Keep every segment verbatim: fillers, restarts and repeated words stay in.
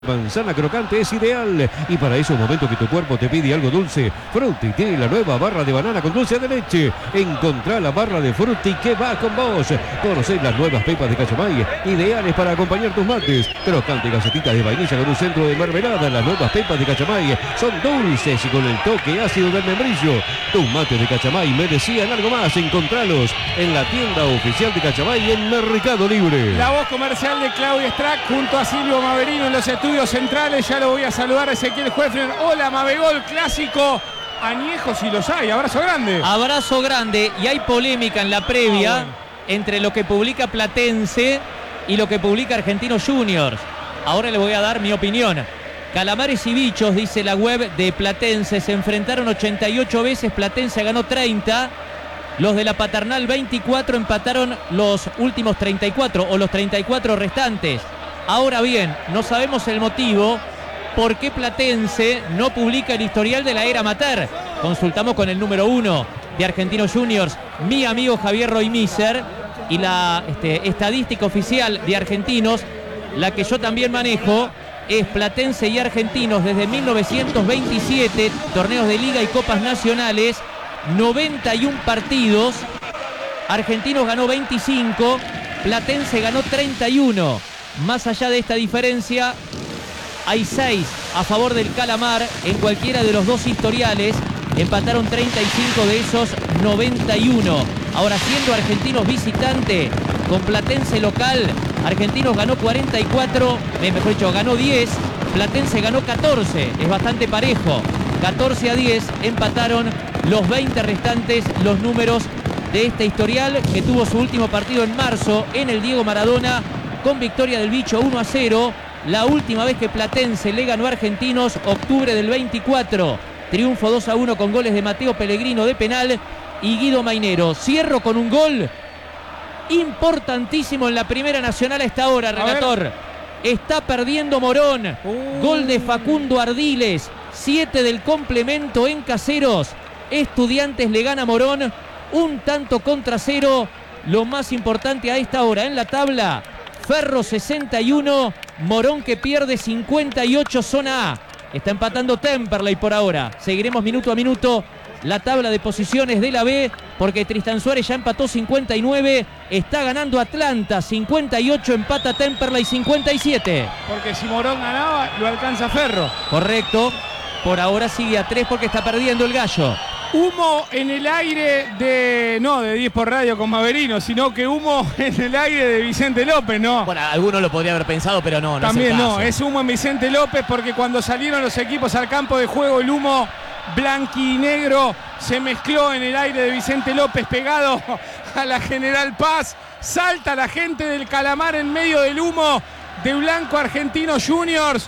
Manzana crocante es ideal y para esos momentos que tu cuerpo te pide algo dulce, Frutti tiene la nueva barra de banana con dulce de leche. Encontrá la barra de Frutti que va con vos. Conocé las nuevas pepas de cachamay, ideales para acompañar tus mates. Crocante galletita de vainilla con un centro de mermelada. Las nuevas pepas de cachamay son dulces y con el toque ácido del membrillo. Tus mates de cachamay merecían algo más. Encontralos en la tienda oficial de Cachamay en Mercado Libre. La voz comercial de Claudia Strack junto a Silvio Maverino en los estudios centrales. Ya lo voy a saludar a Ezequiel Juefner. Hola, Mabegol clásico. Añejos si los hay. Abrazo grande. Abrazo grande. Y hay polémica en la previa ah, bueno. entre lo que publica Platense y lo que publica Argentinos Juniors. Ahora le voy a dar mi opinión. Calamares y bichos, dice la web de Platense, se enfrentaron ochenta y ocho veces. Platense ganó treinta. Los de la Paternal veinticuatro, empataron los últimos treinta y cuatro o los treinta y cuatro restantes. Ahora bien, no sabemos el motivo por qué Platense no publica el historial de la era amateur. Consultamos con el número uno de Argentinos Juniors, mi amigo Javier Roymiser, y la este, estadística oficial de Argentinos, la que yo también manejo, es Platense y Argentinos desde mil novecientos veintisiete, torneos de liga y copas nacionales, noventa y uno partidos. Argentinos ganó veinticinco, Platense ganó treinta y uno. Más allá de esta diferencia, hay seis a favor del Calamar en cualquiera de los dos historiales. Empataron treinta y cinco de esos noventa y uno. Ahora, siendo Argentinos visitante con Platense local, Argentinos ganó cuarenta y cuatro, mejor dicho, ganó diez, Platense ganó catorce, es bastante parejo. catorce a diez empataron los veinte restantes, los números de este historial, que tuvo su último partido en marzo en el Diego Maradona, con victoria del Bicho uno a cero. La última vez que Platense le ganó a Argentinos, octubre del veinticuatro. Triunfo dos a uno con goles de Mateo Pellegrino de penal y Guido Mainero. Cierro con un gol importantísimo en la Primera Nacional a esta hora, relator. Está perdiendo Morón. Uh. Gol de Facundo Ardiles. siete del complemento en Caseros. Estudiantes le gana a Morón. Un tanto contra cero. Lo más importante a esta hora en la tabla: Ferro sesenta y uno, Morón que pierde cincuenta y ocho, zona A. Está empatando Temperley por ahora. Seguiremos minuto a minuto la tabla de posiciones de la B, porque Tristan Suárez ya empató cincuenta y nueve. Está ganando Atlanta cincuenta y ocho, empata Temperley cincuenta y siete. Porque si Morón ganaba, lo alcanza Ferro. Correcto. Por ahora sigue a tres porque está perdiendo el Gallo. Humo en el aire de, no de diez por radio con Maverino, sino que humo en el aire de Vicente López, ¿no? Bueno, algunos lo podría haber pensado, pero no, no También es el caso. no, es humo en Vicente López, porque cuando salieron los equipos al campo de juego, el humo blanquinegro se mezcló en el aire de Vicente López, pegado a la General Paz. Salta la gente del Calamar en medio del humo de blanco, Argentinos Juniors,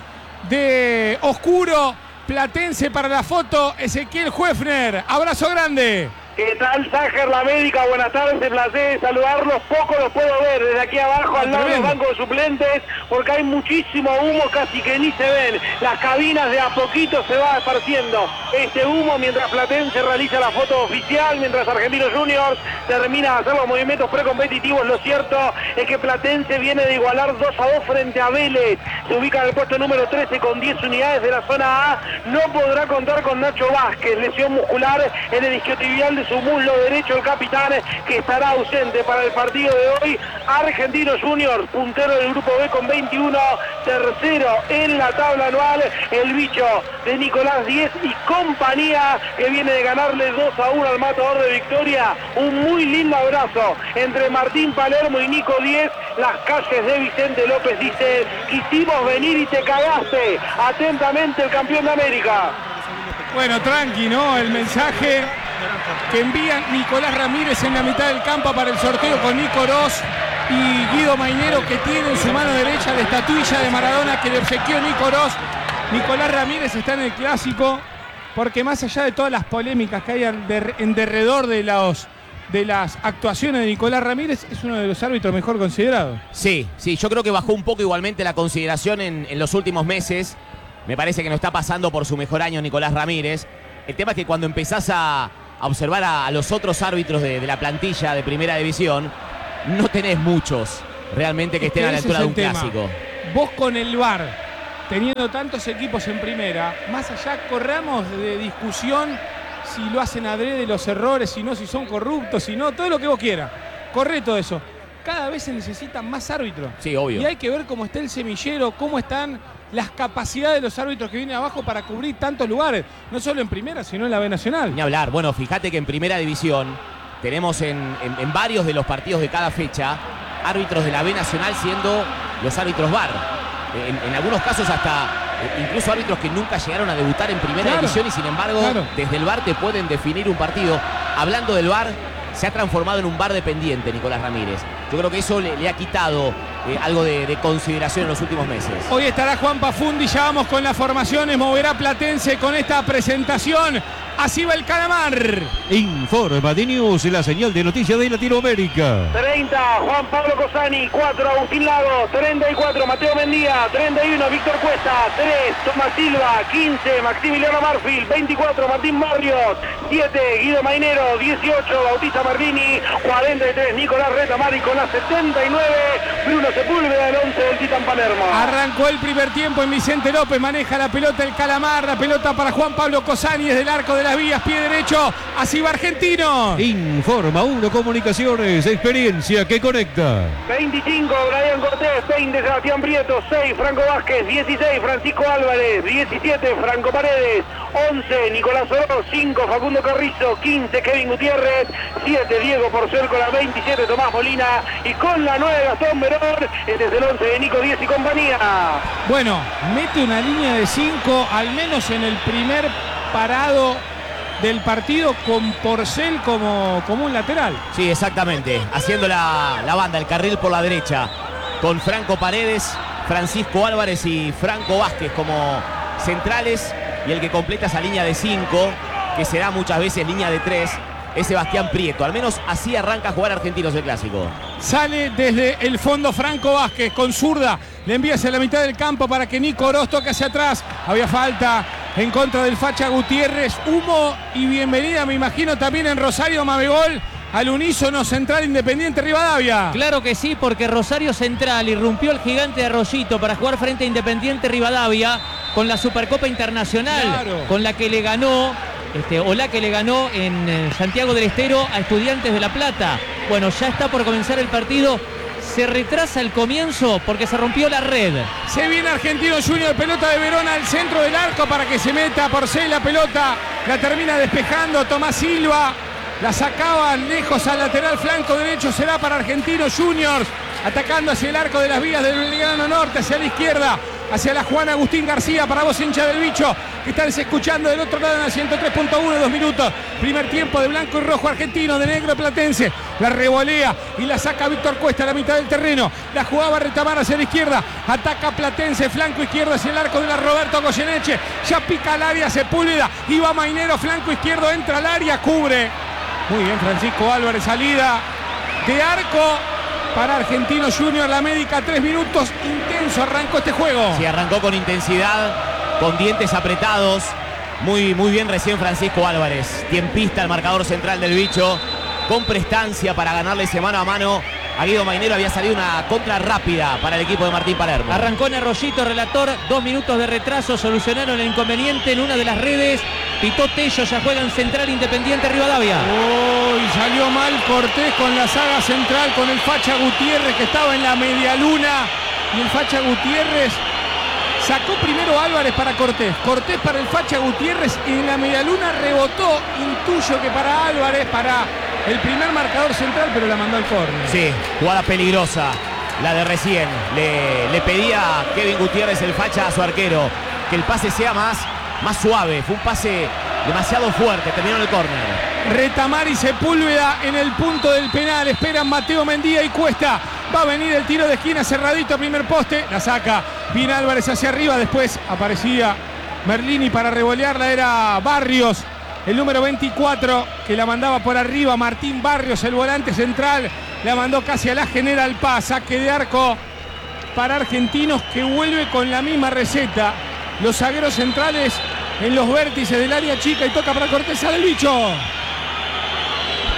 de oscuro Platense. Para la foto, Ezequiel Juefner. Abrazo grande. ¿Qué tal, Sájer, la médica? Buenas tardes, un placer saludarlos. Poco los puedo ver desde aquí abajo, al lado de los bancos de suplentes, porque hay muchísimo humo, casi que ni se ven. Las cabinas de a poquito se va esparciendo este humo mientras Platense realiza la foto oficial, mientras Argentinos Juniors termina de hacer los movimientos precompetitivos. Lo cierto es que Platense viene de igualar dos a dos frente a Vélez. Se ubica en el puesto número trece con diez unidades de la zona A. No podrá contar con Nacho Vázquez, lesión muscular en el isquiotibial de su muslo derecho, el capitán, que estará ausente para el partido de hoy. Argentinos Juniors, puntero del grupo B con veintiuno, tercero en la tabla anual, el Bicho de Nicolás Díez y compañía, que viene de ganarle dos a uno al Matador de Victoria. Un muy lindo abrazo entre Martín Palermo y Nico Díez. Las calles de Vicente López dice: quisimos venir y te cagaste. Atentamente, el campeón de América. Bueno, tranqui, ¿no? El mensaje que envía Nicolás Ramírez en la mitad del campo para el sorteo con Nico Oroz y Guido Mainero, que tiene en su mano derecha la estatuilla de Maradona que le obsequió Nico Oroz. Nicolás Ramírez está en el clásico porque, más allá de todas las polémicas que hay en derredor de los de las actuaciones de Nicolás Ramírez, es uno de los árbitros mejor considerados. Sí, sí, yo creo que bajó un poco igualmente la consideración en, en los últimos meses. Me parece que no está pasando por su mejor año Nicolás Ramírez. El tema es que cuando empezás a, a observar a, a los otros árbitros de, de la plantilla de Primera División, no tenés muchos realmente que es estén que a la altura de un tema. clásico. Vos con el V A R teniendo tantos equipos en primera, más allá corramos de discusión si lo hacen adrede los errores, si no, si son corruptos, si no, todo lo que vos quieras. Corre todo eso. Cada vez se necesitan más árbitros. Sí, obvio. Y hay que ver cómo está el semillero, cómo están las capacidades de los árbitros que vienen abajo para cubrir tantos lugares. No solo en primera, sino en la B Nacional. Ni hablar. Bueno, fíjate que en primera división tenemos en, en, en varios de los partidos de cada fecha árbitros de la B Nacional siendo los árbitros V A R. En, en algunos casos hasta incluso árbitros que nunca llegaron a debutar en primera claro, división y sin embargo claro. desde el V A R te pueden definir un partido. Hablando del V A R, se ha transformado en un V A R dependiente Nicolás Ramírez. Yo creo que eso le, le ha quitado eh, algo de, de consideración en los últimos meses. Hoy estará Juan Pafundi, ya vamos con las formaciones, moverá Platense con esta presentación. Así va el Calamar. Informa de News, la señal de noticias de Latinoamérica. treinta, Juan Pablo Cosani. cuatro, Agustín Lago. treinta y cuatro, Mateo Mendía. treinta y uno, Víctor Cuesta. tres, Tomás Silva. quince, Maximiliano Marfil. veinticuatro, Martín Barrios. siete, Guido Mainero. dieciocho, Bautista Marvini. cuarenta y tres, Nicolás Retamar. Y con la setenta y nueve, Bruno Sepúlveda, el once del Titán Palermo. Arrancó el primer tiempo en Vicente López. Maneja la pelota el Calamar. La pelota para Juan Pablo Cosani desde el arco de las vías, pie derecho, así va Argentino. Informa uno Comunicaciones, experiencia que conecta. veinticinco, Brian Cortés. veinte, Sebastián Prieto. seis, Franco Vázquez. dieciséis, Francisco Álvarez. diecisiete, Franco Paredes. once, Nicolás Oro. cinco, Facundo Carrizo. quince, Kevin Gutiérrez. siete, Diego Porcel con la veintisiete, Tomás Molina. Y con la nueve, Gastón Verón. Desde el once de Nico Díez y compañía. Bueno, mete una línea de cinco, al menos en el primer parado del partido, con Porcel como, como un lateral. Sí, exactamente. Haciendo la, la banda, el carril por la derecha. Con Franco Paredes, Francisco Álvarez y Franco Vázquez como centrales. Y el que completa esa línea de cinco, que será muchas veces línea de tres, es Sebastián Prieto. Al menos así arranca a jugar Argentinos el clásico. Sale desde el fondo Franco Vázquez con zurda. Le envía hacia la mitad del campo para que Nico Oroz toque hacia atrás. Había falta en contra del Facha Gutiérrez. Humo y bienvenida, me imagino, también en Rosario Mabegol. Al unísono Central Independiente Rivadavia. Claro que sí, porque Rosario Central irrumpió el gigante de Arroyito para jugar frente a Independiente Rivadavia con la Supercopa Internacional, claro, con la que le ganó, este, o la que le ganó en Santiago del Estero a Estudiantes de La Plata. Bueno, ya está por comenzar el partido. Se retrasa el comienzo porque se rompió la red. Se viene Argentino Junior, pelota de Verón al centro del arco para que se meta Porcel. La pelota la termina despejando Tomás Silva. La sacaba lejos al lateral flanco derecho. Será para Argentino Juniors. Atacando hacia el arco de las vías del Belgrano Norte, hacia la izquierda, hacia la Juan Agustín García. Para vos, hincha del bicho, que están escuchando del otro lado en la ciento tres punto uno, dos minutos. Primer tiempo de blanco y rojo argentino, de negro platense. La revolea y la saca Víctor Cuesta a la mitad del terreno. La jugaba Retamar hacia la izquierda. Ataca Platense, flanco izquierdo hacia el arco de la Roberto Goyeneche. Ya pica al área Sepúlveda. Y va Mainero, flanco izquierdo, entra al área, cubre. Muy bien, Francisco Álvarez, salida de arco para Argentino Junior. La médica, tres minutos, intenso arrancó este juego. Sí, arrancó con intensidad, con dientes apretados. Muy, muy bien recién Francisco Álvarez. Tiempista el marcador central del bicho, con prestancia para ganarle ese mano a mano a Guido Mainero. Había salido una contra rápida para el equipo de Martín Palermo. Arrancó en Arroyito, relator, dos minutos de retraso, solucionaron el inconveniente en una de las redes. Pitó Tello, ya juegan Central Independiente Rivadavia. Uy, salió mal Cortés con la saga central, con el Facha Gutiérrez que estaba en la media luna. Y el Facha Gutiérrez sacó primero Álvarez para Cortés. Cortés para el Facha Gutiérrez y en la media luna rebotó. Intuyo que para Álvarez, para el primer marcador central, pero la mandó al córner. Sí, jugada peligrosa, la de recién. Le, le pedía a Kevin Gutiérrez, el Facha, a su arquero, que el pase sea más, más suave. Fue un pase demasiado fuerte, terminó en el córner. Retamar y Sepúlveda en el punto del penal. Esperan Mateo Mendía y Cuesta. Va a venir el tiro de esquina cerradito, primer poste. La saca bien Álvarez hacia arriba. Después aparecía Merlini para revolearla. Era Barrios, el número veinticuatro, que la mandaba por arriba. Martín Barrios, el volante central, la mandó casi a la General Paz. Saque de arco para Argentinos, que vuelve con la misma receta. Los zagueros centrales en los vértices del área chica y toca para Cortés del bicho.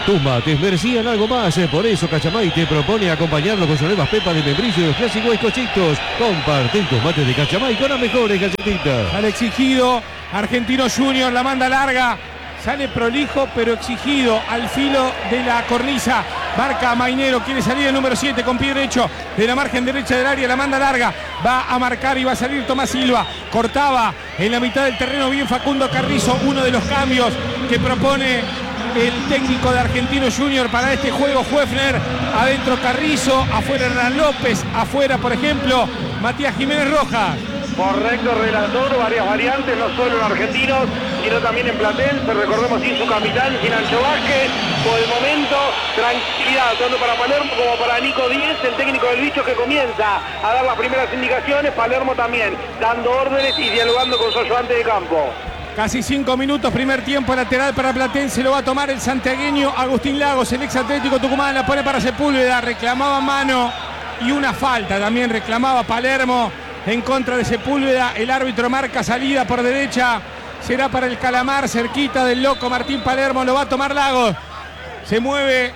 Tus mates merecían algo más, por eso Cachamay te propone acompañarlo con sus nuevas pepas de membrillo y los clásicos bizcochitos. Comparte tus mates de Cachamay con las mejores galletitas. Al exigido, Argentino Junior la manda larga. Sale prolijo pero exigido al filo de la cornisa. Marca Mainero, quiere salir el número siete con pie derecho de la margen derecha del área, la manda larga. Va a marcar y va a salir Tomás Silva. Cortaba en la mitad del terreno bien Facundo Carrizo, uno de los cambios que propone el técnico de Argentino Junior para este juego. Huefner, adentro Carrizo, afuera Hernán López, afuera por ejemplo Matías Jiménez Rojas. Correcto, relator, varias variantes, no solo en Argentinos, sino también en Platense. Recordemos sin su capitán, sin Ancho Vázquez. Por el momento, tranquilidad, tanto para Palermo como para Nico Díez, el técnico del bicho que comienza a dar las primeras indicaciones. Palermo también, dando órdenes y dialogando con su ayudante de campo. Casi cinco minutos, primer tiempo lateral para Platense, lo va a tomar el santiagueño Agustín Lagos, el ex Atlético Tucumán, la pone para Sepúlveda, reclamaba mano y una falta también reclamaba Palermo en contra de Sepúlveda. El árbitro marca salida por derecha, será para el Calamar, cerquita del loco Martín Palermo, lo va a tomar Lagos, se mueve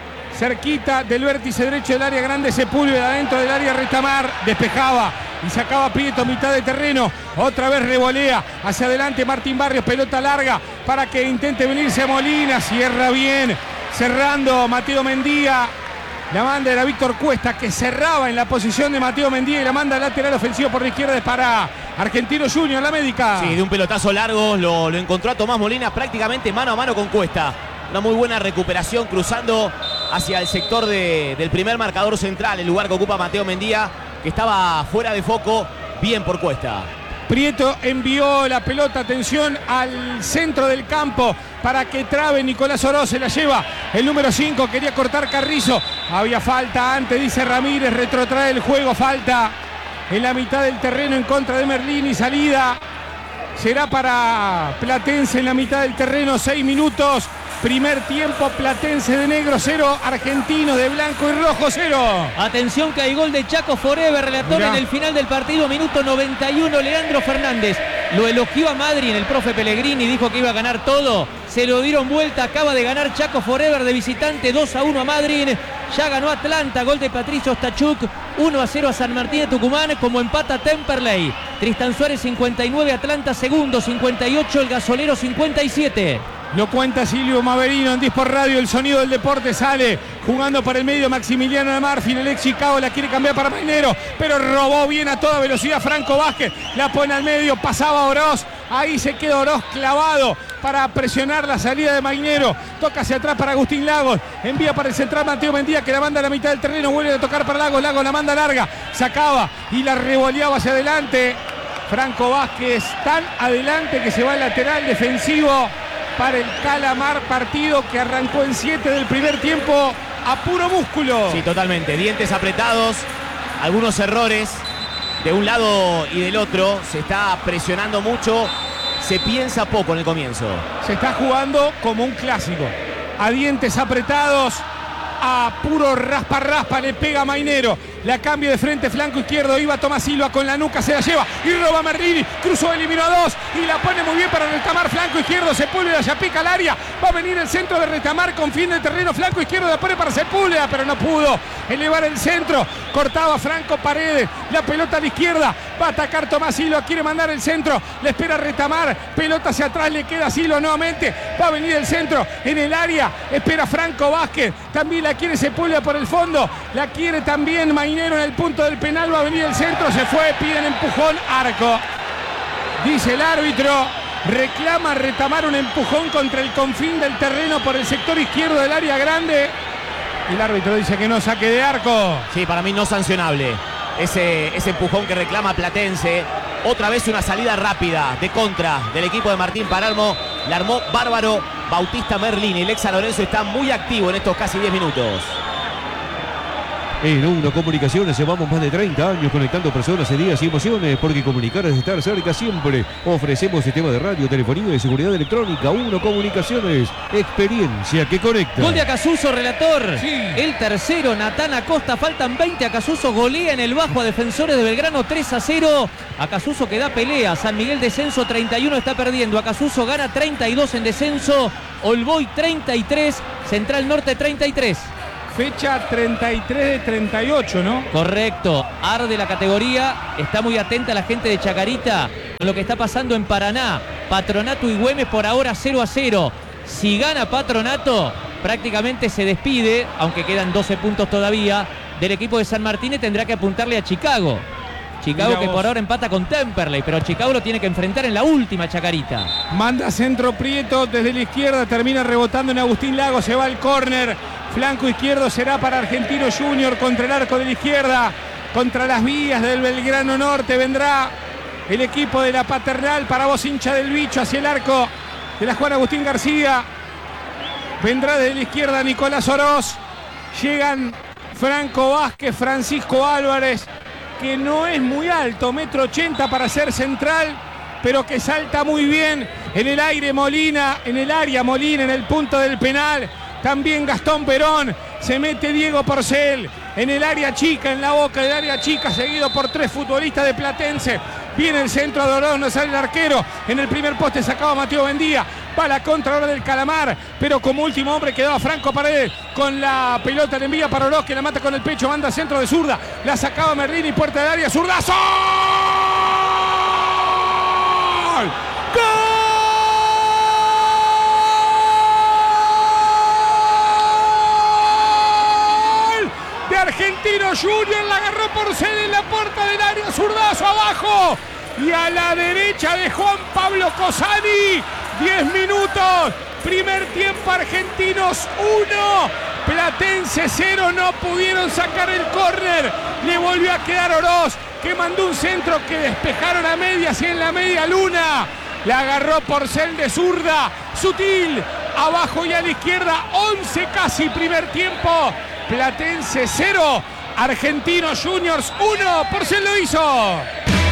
cerquita del vértice derecho del área grande Sepúlveda, dentro del área Retamar, despejaba y sacaba Prieto, mitad de terreno, otra vez revolea hacia adelante Martín Barrios, pelota larga para que intente venirse a Molina, cierra bien, cerrando Mateo Mendía, la manda era Víctor Cuesta que cerraba en la posición de Mateo Mendía y la manda lateral ofensivo por la izquierda es para Argentino Junior, la médica. Sí, de un pelotazo largo lo, lo encontró a Tomás Molina prácticamente mano a mano con Cuesta. Una muy buena recuperación cruzando hacia el sector de, del primer marcador central, el lugar que ocupa Mateo Mendía, que estaba fuera de foco, bien por Cuesta. Prieto envió la pelota, atención, al centro del campo para que trabe Nicolás Oroz, se la lleva el número cinco, quería cortar Carrizo, había falta antes, dice Ramírez, retrotrae el juego, falta en la mitad del terreno en contra de Merlini, salida será para Platense en la mitad del terreno, seis minutos. Primer tiempo, Platense de negro cero, Argentino de blanco y rojo cero. Atención que hay gol de Chaco Forever, relator. Mirá. En el final del partido, minuto noventa y uno, Leandro Fernández lo elogió a Madrid en el profe Pellegrini, dijo que iba a ganar todo, se lo dieron vuelta, acaba de ganar Chaco Forever de visitante, dos a uno a Madrid, ya ganó Atlanta, gol de Patricio Stachuk, uno a cero a San Martín de Tucumán, como empata Temperley. Tristan Suárez cincuenta y nueve, Atlanta segundo, cincuenta y ocho, el Gasolero cincuenta y siete. Lo cuenta Silvio Maverino en Disport Radio, el sonido del deporte sale jugando por el medio Maximiliano de Marfil, el ex Chicago la quiere cambiar para Mainero, pero robó bien a toda velocidad Franco Vázquez, la pone al medio, pasaba Oroz, ahí se queda Oroz clavado para presionar la salida de Mainero, toca hacia atrás para Agustín Lagos, envía para el central Mateo Mendía que la manda a la mitad del terreno, vuelve a tocar para Lagos, Lagos la manda larga, sacaba y la revoleaba hacia adelante, Franco Vázquez tan adelante que se va al lateral defensivo para el Calamar, partido que arrancó en siete del primer tiempo a puro músculo. Sí, totalmente, dientes apretados, algunos errores de un lado y del otro, se está presionando mucho, se piensa poco en el comienzo. Se está jugando como un clásico, a dientes apretados, a puro raspa raspa, le pega Mainero, la cambia de frente, flanco izquierdo, iba Tomás Silva con la nuca, se la lleva y roba Merlini, cruzó, eliminó a dos y la pone muy bien para Retamar, flanco izquierdo, Sepúlveda, ya pica al área, va a venir el centro de Retamar con fin de terreno, flanco izquierdo, la pone para Sepúlveda, pero no pudo elevar el centro, cortaba Franco Paredes, la pelota a la izquierda, va a atacar Tomás Silva, quiere mandar el centro, le espera Retamar, pelota hacia atrás, le queda Silva nuevamente, va a venir el centro en el área, espera Franco Vázquez, también la quiere Sepúlveda por el fondo, la quiere también Mainero en el punto del penal, va a venir el centro, se fue, piden empujón, arco. Dice el árbitro, reclama Retamar un empujón contra el confín del terreno por el sector izquierdo del área grande. El árbitro dice que no, saque de arco. Sí, para mí no sancionable. Ese, ese empujón que reclama Platense. Otra vez una salida rápida de contra del equipo de Martín Palermo. La armó bárbaro Bautista Merlini. El ex San Lorenzo está muy activo en estos casi diez minutos. En Uno Comunicaciones llevamos más de treinta años conectando personas, ideas y emociones, porque comunicar es estar cerca siempre. Ofrecemos sistema de radio, telefonía y seguridad electrónica. Uno Comunicaciones, experiencia que conecta. Gol de Acasuso, relator. Sí. El tercero, Natán Acosta. Faltan veinte. Acasuso golea en el bajo a Defensores de Belgrano tres a cero. Acasuso que da pelea. San Miguel descenso treinta y uno está perdiendo. Acasuso gana treinta y dos en descenso. Olboy treinta y tres. Central Norte treinta y tres. Fecha treinta y tres de treinta y ocho, ¿no? Correcto, arde la categoría, está muy atenta la gente de Chacarita con lo que está pasando en Paraná. Patronato y Güemes por ahora cero a cero. Si gana Patronato, prácticamente se despide, aunque quedan doce puntos todavía, del equipo de San Martín y tendrá que apuntarle a Chicago. Chicago Mira que vos. por ahora empata con Temperley, pero Chicago lo tiene que enfrentar en la última, Chacarita. Manda centro Prieto desde la izquierda, termina rebotando en Agustín Lago, se va al córner. Flanco izquierdo será para Argentino Junior contra el arco de la izquierda. Contra las vías del Belgrano Norte vendrá el equipo de la Paternal. Para vos, hincha del bicho, hacia el arco de la Juan Agustín García. Vendrá desde la izquierda Nicolás Oroz. Llegan Franco Vázquez, Francisco Álvarez, que no es muy alto, metro ochenta para ser central, pero que salta muy bien. En el aire Molina, en el área Molina, en el punto del penal. También Gastón Perón, se mete Diego Porcel en el área chica, en la boca del área chica, seguido por tres futbolistas de Platense. Viene el centro de Oroz, no sale el arquero. En el primer poste sacaba Mateo Bendía. Va la contra ahora del Calamar, pero como último hombre quedaba Franco Paredes con la pelota, le envía para Oroz, que la mata con el pecho, manda centro de zurda. La sacaba Merlini, puerta del área, zurdazo. ¡Gol! Argentino Junior, la agarró Porcel en la puerta del área, zurdazo abajo y a la derecha de Juan Pablo Cosani. diez minutos, primer tiempo, Argentinos uno, Platense cero. No pudieron sacar el córner, le volvió a quedar Oroz, que mandó un centro que despejaron a medias y en la media luna la agarró Porcel de zurda, sutil, abajo y a la izquierda. Once casi, primer tiempo. Platense cero, Argentinos Juniors uno, Porcel lo hizo.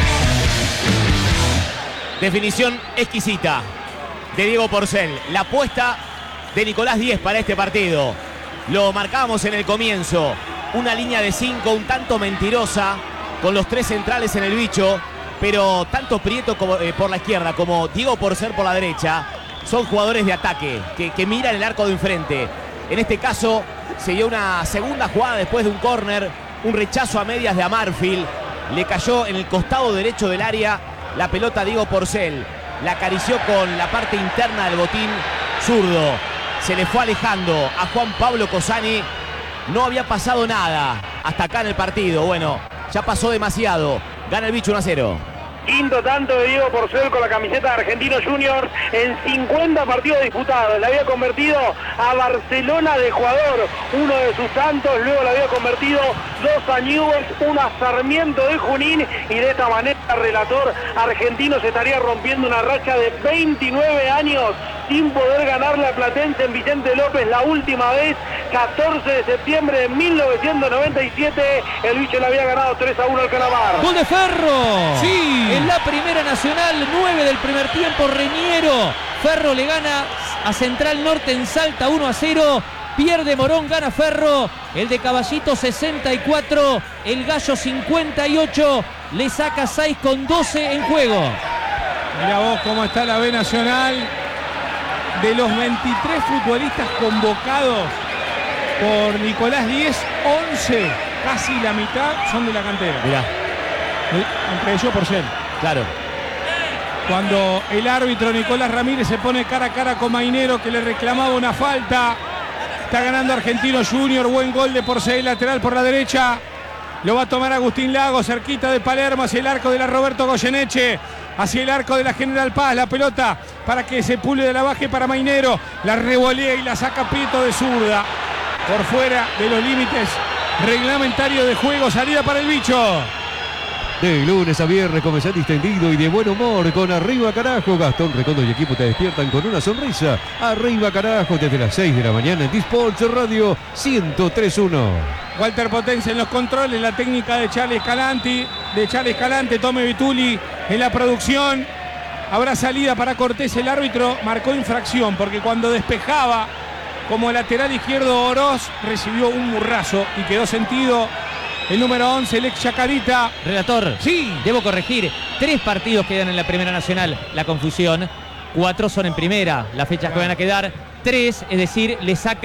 Definición exquisita de Diego Porcel. La apuesta de Nicolás Díez para este partido. Lo marcábamos en el comienzo. Una línea de cinco, un tanto mentirosa, con los tres centrales en el bicho, pero tanto Prieto como, eh, por la izquierda como Diego Porcel por la derecha son jugadores de ataque, que, que miran el arco de enfrente. En este caso se dio una segunda jugada después de un córner, un rechazo a medias de Amarfield. Le cayó en el costado derecho del área la pelota a Diego Porcel. La acarició con la parte interna del botín zurdo. Se le fue alejando a Juan Pablo Cosani. No había pasado nada hasta acá en el partido. Bueno, ya pasó demasiado. Gana el bicho uno a cero. Quinto tanto de Diego Porcel con la camiseta de Argentinos Juniors en cincuenta partidos disputados. Le había convertido a Barcelona de Ecuador uno de sus tantos, luego le había convertido dos a Newell's, uno a Sarmiento de Junín, y de esta manera el relator argentino se estaría rompiendo una racha de veintinueve años sin poder ganar la Platense en Vicente López. La última vez, catorce de septiembre de mil novecientos noventa y siete, el bicho le había ganado tres a uno al Calamar. ¡Gol de Ferro! Sí. En la Primera Nacional, nueve del primer tiempo, Reñero. Ferro le gana a Central Norte en Salta uno a cero. Pierde Morón, gana Ferro. El de Caballito sesenta y cuatro, el Gallo cincuenta y ocho. Le saca seis con doce en juego. Mirá vos cómo está la B Nacional. De los veintitrés futbolistas convocados por Nicolás Díez, once, casi la mitad, son de la cantera. Mirá. Entre ellos Porcel. Claro. Cuando el árbitro Nicolás Ramírez se pone cara a cara con Mainero, que le reclamaba una falta. Está ganando Argentino Junior. Buen gol de Porcel, lateral por la derecha. Lo va a tomar Agustín Lago, cerquita de Palermo, hacia el arco de la Roberto Goyeneche. Hacia el arco de la General Paz. La pelota para que se pule de la baje para Mainero. La revolea y la saca Prieto de zurda. Por fuera de los límites reglamentarios de juego. Salida para el bicho. De lunes a viernes, comenzar distendido y de buen humor con Arriba Carajo. Gastón Recondo y equipo te despiertan con una sonrisa. Arriba Carajo, desde las seis de la mañana en Disports Radio ciento tres punto uno. Walter Potenza en los controles, la técnica de Charles Escalante, de Charles Escalante, Tome Vituli en la producción. Habrá salida para Cortés, el árbitro marcó infracción porque cuando despejaba como lateral izquierdo Oroz recibió un murrazo y quedó sentido. El número once, el ex Chacarita. Relator, sí, debo corregir. Tres partidos quedan en la Primera Nacional. La confusión. Cuatro son en Primera. Las fechas que van a quedar. Tres, es decir, le saca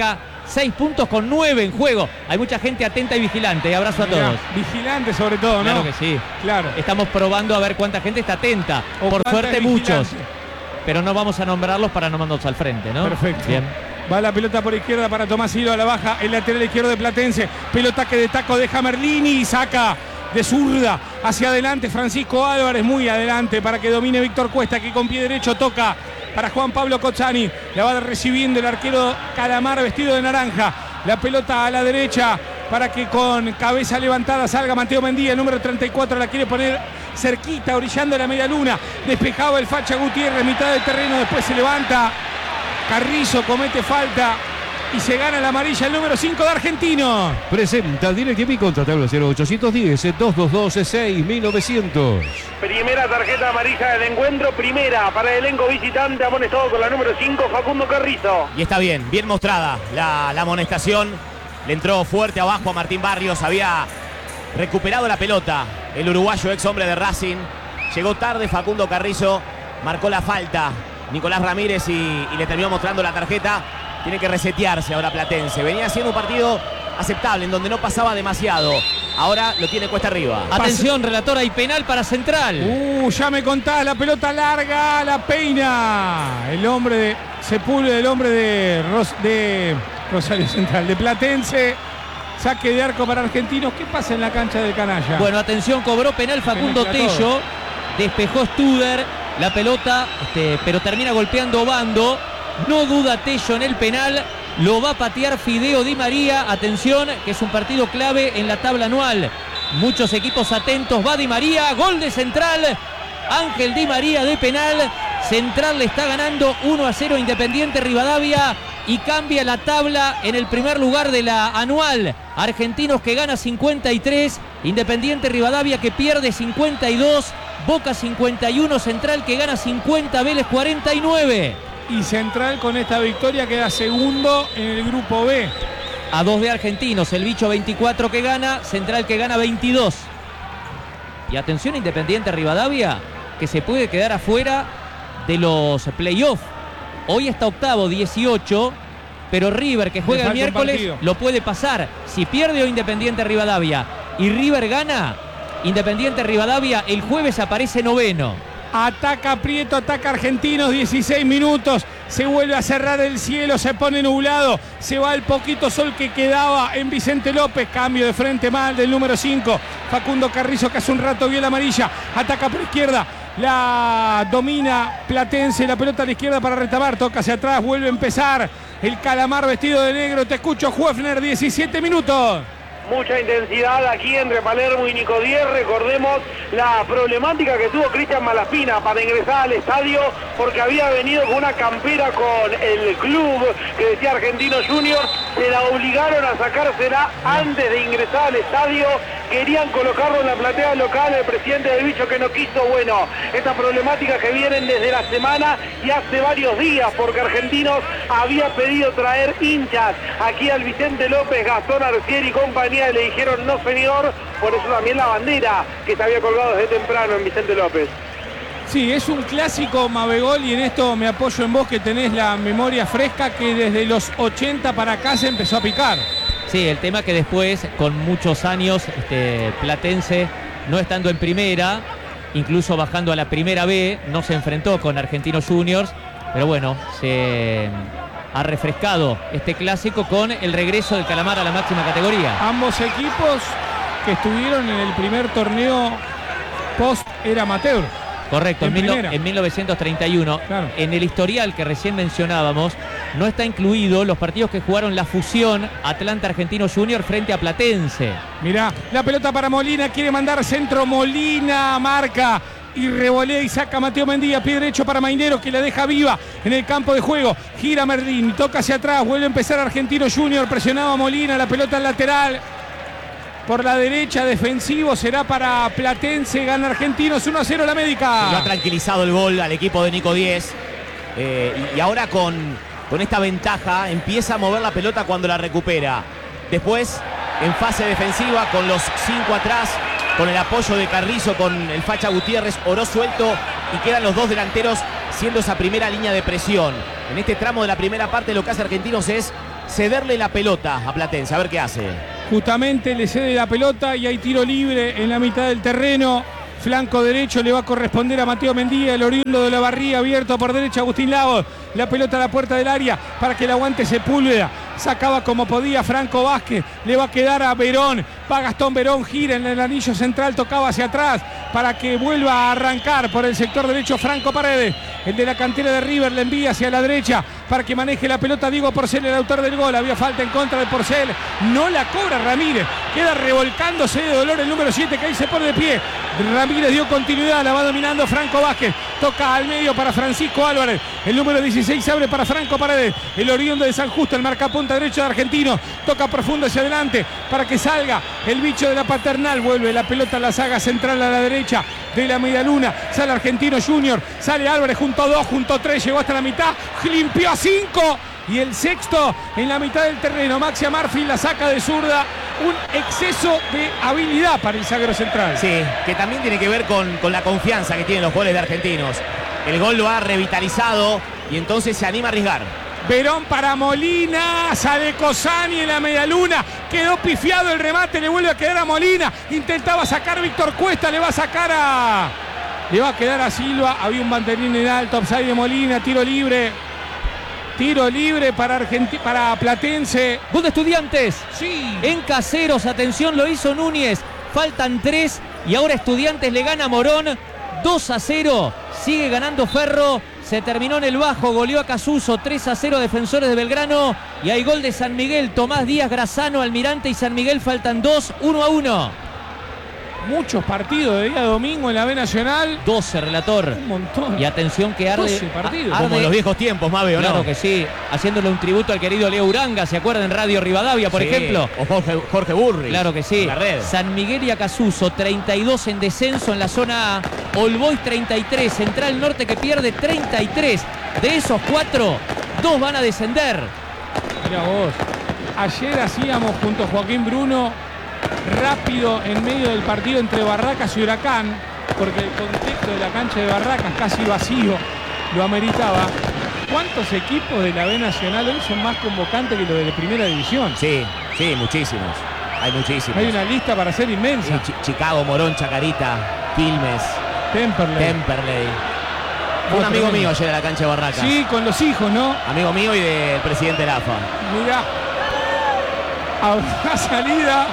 Seis puntos con nueve en juego. Hay mucha gente atenta y vigilante. Abrazo a Mirá, todos. vigilante sobre todo, ¿no? Claro que sí. Claro. Estamos probando a ver cuánta gente está atenta. O Por cuánta suerte es muchos. vigilante. Pero no vamos a nombrarlos para no mandarnos al frente, ¿no? Perfecto. Bien. Va la pelota por izquierda para Tomás Hilo a la baja. El lateral izquierdo de Platense. Pelota que de taco deja Merlini y saca de zurda hacia adelante Francisco Álvarez. Muy adelante para que domine Víctor Cuesta, que con pie derecho toca para Juan Pablo Cozzani. La va recibiendo el arquero Calamar vestido de naranja. La pelota a la derecha para que con cabeza levantada salga Mateo Mendía. El número treinta y cuatro la quiere poner cerquita, orillando la media luna. Despejado el Facha Gutiérrez, mitad del terreno. Después se levanta Carrizo, comete falta y se gana la amarilla el número cinco de Argentino. Presenta DirecTV contra tabla cero ochocientos diez, doscientos veintidós, seis mil novecientos. Primera tarjeta amarilla del encuentro, primera para el elenco visitante, amonestado con la número cinco, Facundo Carrizo. Y está bien, bien mostrada la, la amonestación. Le entró fuerte abajo a Martín Barrios, había recuperado la pelota el uruguayo ex hombre de Racing. Llegó tarde Facundo Carrizo, marcó la falta Nicolás Ramírez y, y le terminó mostrando la tarjeta. Tiene que resetearse ahora Platense. Venía haciendo un partido aceptable en donde no pasaba demasiado. Ahora lo tiene cuesta arriba. Atención, relatora, hay penal para Central. Uh, ya me contás, la pelota larga, la peina. El hombre de Sepúlveda, el hombre de, Ros, de Rosario Central, de Platense. Saque de arco para Argentinos. ¿Qué pasa en la cancha del Canalla? Bueno, atención, cobró penal Facundo Tello. Despejó Studer la pelota, este, pero termina golpeando Bando. No duda Tello en el penal. Lo va a patear Fideo Di María. Atención, que es un partido clave en la tabla anual. Muchos equipos atentos. Va Di María. Gol de Central. Ángel Di María de penal. Central le está ganando uno a cero Independiente Rivadavia. Y cambia la tabla en el primer lugar de la anual. Argentinos que gana cincuenta y tres. Independiente Rivadavia que pierde cincuenta y dos. Boca cincuenta y uno. Central que gana cincuenta. Vélez cuarenta y nueve. Y Central con esta victoria queda segundo en el grupo B. A dos de Argentinos, el Bicho veinticuatro que gana, Central que gana veintidós. Y atención Independiente Rivadavia, que se puede quedar afuera de los playoffs. Hoy está octavo, dieciocho, pero River, que juega el miércoles, lo puede pasar. Si pierde o Independiente Rivadavia y River gana, Independiente Rivadavia el jueves aparece noveno. Ataca Prieto, ataca Argentinos, dieciséis minutos. Se vuelve a cerrar el cielo, se pone nublado. Se va el poquito sol que quedaba en Vicente López. Cambio de frente mal del número cinco. Facundo Carrizo, que hace un rato vio la amarilla. Ataca por izquierda. La domina Platense. La pelota a la izquierda para retamar. Toca hacia atrás, vuelve a empezar. El Calamar vestido de negro. Te escucho, Juefner, diecisiete minutos. Mucha intensidad aquí entre Palermo y Nico Díez. Recordemos la problemática que tuvo Cristian Malaspina para ingresar al estadio, porque había venido con una campera con el club que decía Argentino Junior. Se la obligaron a sacársela antes de ingresar al estadio. Querían colocarlo en la platea local. El presidente del Bicho que no quiso. Bueno, estas problemáticas que vienen desde la semana y hace varios días, porque Argentinos había pedido traer hinchas aquí al Vicente López, Gastón Arcieri y compañía. Le dijeron no señor, por eso también la bandera que se había colgado desde temprano en Vicente López. Sí, es un clásico Mabegol y en esto me apoyo en vos que tenés la memoria fresca, que desde los ochenta para acá se empezó a picar. Sí, el tema que después, con muchos años, este, Platense, no estando en primera, incluso bajando a la primera B, no se enfrentó con Argentinos Juniors, pero bueno, se ha refrescado este clásico con el regreso del Calamar a la máxima categoría. Ambos equipos que estuvieron en el primer torneo post era amateur. Correcto, en, en, mil, en mil novecientos treinta y uno. Claro. En el historial que recién mencionábamos, no está incluido los partidos que jugaron la fusión Atlanta Argentino Junior frente a Platense. Mirá, la pelota para Molina, quiere mandar centro, Molina marca y revolea y saca Mateo Mendía, pie derecho para Mainero, que la deja viva en el campo de juego. Gira Merlín, toca hacia atrás, vuelve a empezar Argentino Junior, presionaba a Molina, la pelota al lateral. Por la derecha, defensivo, será para Platense, gana Argentinos, uno a cero la Médica. Lo ha tranquilizado el gol al equipo de Nico Díez. Eh, y, y ahora con, con esta ventaja empieza a mover la pelota cuando la recupera. Después, en fase defensiva, con los cinco atrás, con el apoyo de Carrizo, con el Facha Gutiérrez, Oró suelto y quedan los dos delanteros siendo esa primera línea de presión. En este tramo de la primera parte lo que hace Argentinos es cederle la pelota a Platense, a ver qué hace. Justamente le cede la pelota y hay tiro libre en la mitad del terreno. Flanco derecho le va a corresponder a Mateo Mendía, el oriundo de la Barría, abierto por derecha Agustín Lagos. La pelota a la puerta del área para que el aguante Sepúlveda. Sacaba como podía Franco Vázquez, le va a quedar a Verón. Va Gastón Verón, gira en el anillo central, tocaba hacia atrás para que vuelva a arrancar por el sector derecho Franco Paredes. El de la cantera de River le envía hacia la derecha para que maneje la pelota Diego Porcel, el autor del gol. Había falta en contra de Porcel, no la cobra Ramírez, queda revolcándose de dolor el número siete, que ahí se pone de pie. Ramírez dio continuidad, la va dominando Franco Vázquez, toca al medio para Francisco Álvarez, el número dieciséis se abre para Franco Paredes, el oriundo de San Justo, el marcapunta derecho de Argentino, toca profundo hacia adelante para que salga el bicho de la Paternal. Vuelve la pelota a la saga central a la derecha de la Medialuna, sale Argentino Junior, sale Álvarez junto a dos, junto a tres, llegó hasta la mitad, limpió a cinco y el sexto en la mitad del terreno. Maxi Amarfi la saca de zurda, un exceso de habilidad para el zaguero central. Sí, que también tiene que ver con, con la confianza que tienen los goles de Argentinos. El gol lo ha revitalizado y entonces se anima a arriesgar. Verón para Molina, sale Cosani en la Medialuna, quedó pifiado el remate, le vuelve a quedar a Molina, intentaba sacar Víctor Cuesta, le va a sacar a... le va a quedar a Silva, había un banderín en alto, offside de Molina, tiro libre, tiro libre para, Argenti- para Platense. Gol de Estudiantes. Sí. En Caseros, atención, lo hizo Núñez, faltan tres y ahora Estudiantes le gana a Morón, dos a cero, sigue ganando Ferro. Se terminó en el bajo, goleó a Casuso, tres a cero Defensores de Belgrano. Y hay gol de San Miguel, Tomás Díaz, Grazano, Almirante y San Miguel, faltan dos, uno a uno. Muchos partidos de día domingo en la B Nacional. doce, relator. Un montón. Y atención que arde. doce partidos. Arde, Como en los viejos tiempos, Mabe, ¿o no? claro que sí, haciéndole un tributo al querido Leo Uranga, ¿se acuerdan? En Radio Rivadavia, por Sí, ejemplo. O Jorge, Jorge Burri. Claro que sí. La red. San Miguel y Acasuso, treinta y dos en descenso en la zona A. All Boys treinta y tres, Central Norte que pierde treinta y tres. De esos cuatro, dos van a descender. Mira vos, ayer hacíamos junto a Joaquín Bruno rápido en medio del partido entre Barracas y Huracán, porque el contexto de la cancha de Barracas, casi vacío, lo ameritaba. ¿Cuántos equipos de la B Nacional hoy son más convocantes que los de la primera división? Sí, sí, muchísimos. Hay muchísimos. Hay una lista para ser inmensa. Sí, Ch- Chicago, Morón, Chacarita, Quilmes, Temperley. Temperley. Fue un Otro amigo menos. mío ayer a la cancha de Barracas. Sí, con los hijos, ¿no? Amigo mío y del presidente de la A F A. Mirá. A salida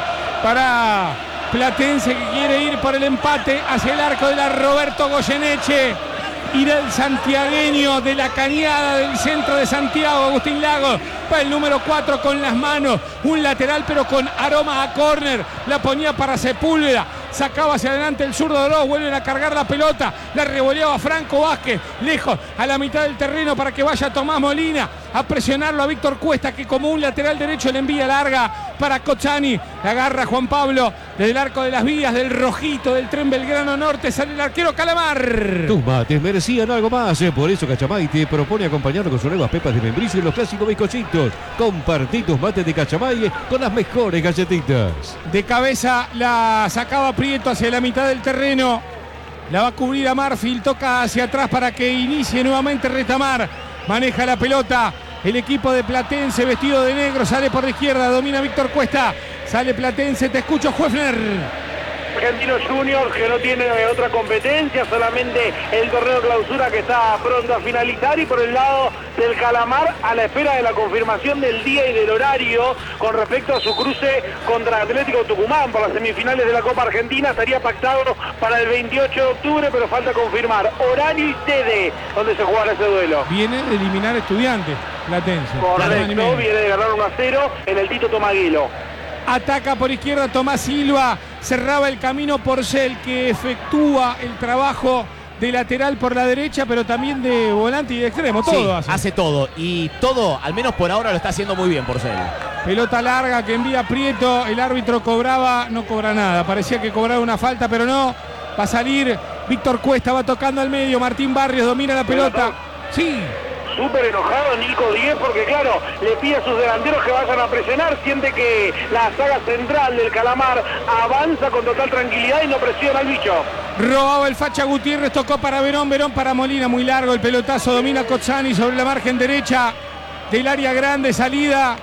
para Platense, que quiere ir por el empate hacia el arco de la Roberto Goyeneche. Irá el santiagueño de la Cañada del centro de Santiago, Agustín Lagos. Va el número cuatro con las manos. Un lateral pero con aroma a córner. La ponía para Sepúlveda. Sacaba hacia adelante el zurdo de Oroz. Vuelven a cargar la pelota. La revoleaba Franco Vázquez. Lejos a la mitad del terreno para que vaya Tomás Molina a presionarlo a Víctor Cuesta, que como un lateral derecho le envía larga para Cocciani. La agarra Juan Pablo desde el arco de las vías del Rojito del Tren Belgrano Norte. Sale el arquero Calamar. Tus mates merecían algo más, por eso Cachamay te propone acompañarlo con sus nuevas pepas de membrillo y los clásicos bizcochitos. Compartí tus mates de Cachamay con las mejores galletitas. De cabeza la sacaba Prieto hacia la mitad del terreno. La va a cubrir a Marfil. Toca hacia atrás para que inicie nuevamente Retamar. Maneja la pelota el equipo de Platense vestido de negro. Sale por la izquierda. Domina Víctor Cuesta. Sale Platense. Te escucho, Huefner. Argentino Junior, que no tiene otra competencia, solamente el torneo clausura que está pronto a finalizar, y por el lado del Calamar a la espera de la confirmación del día y del horario con respecto a su cruce contra Atlético Tucumán por las semifinales de la Copa Argentina. Estaría pactado para el veintiocho de octubre, pero falta confirmar horario y sede donde se jugará ese duelo. Viene de eliminar Estudiantes Platense. Correcto, viene de ganar uno a cero en el Tito Tomaguelo. Ataca por izquierda Tomás Silva. Cerraba el camino Porcel, que efectúa el trabajo de lateral por la derecha, pero también de volante y de extremo. Todo Sí, hace. hace todo. Y todo, al menos por ahora, lo está haciendo muy bien Porcel. Pelota larga que envía Prieto. El árbitro cobraba, no cobra nada. Parecía que cobraba una falta, pero no. Va a salir Víctor Cuesta, va tocando al medio. Martín Barrios domina la pelota. Sí. Súper enojado Nico Díez porque claro, le pide a sus delanteros que vayan a presionar, siente que la saga central del Calamar avanza con total tranquilidad y no presiona al bicho. Robaba el Facha Gutiérrez, tocó para Verón, Verón para Molina, muy largo el pelotazo, domina Cocciani sobre la margen derecha del área grande, salida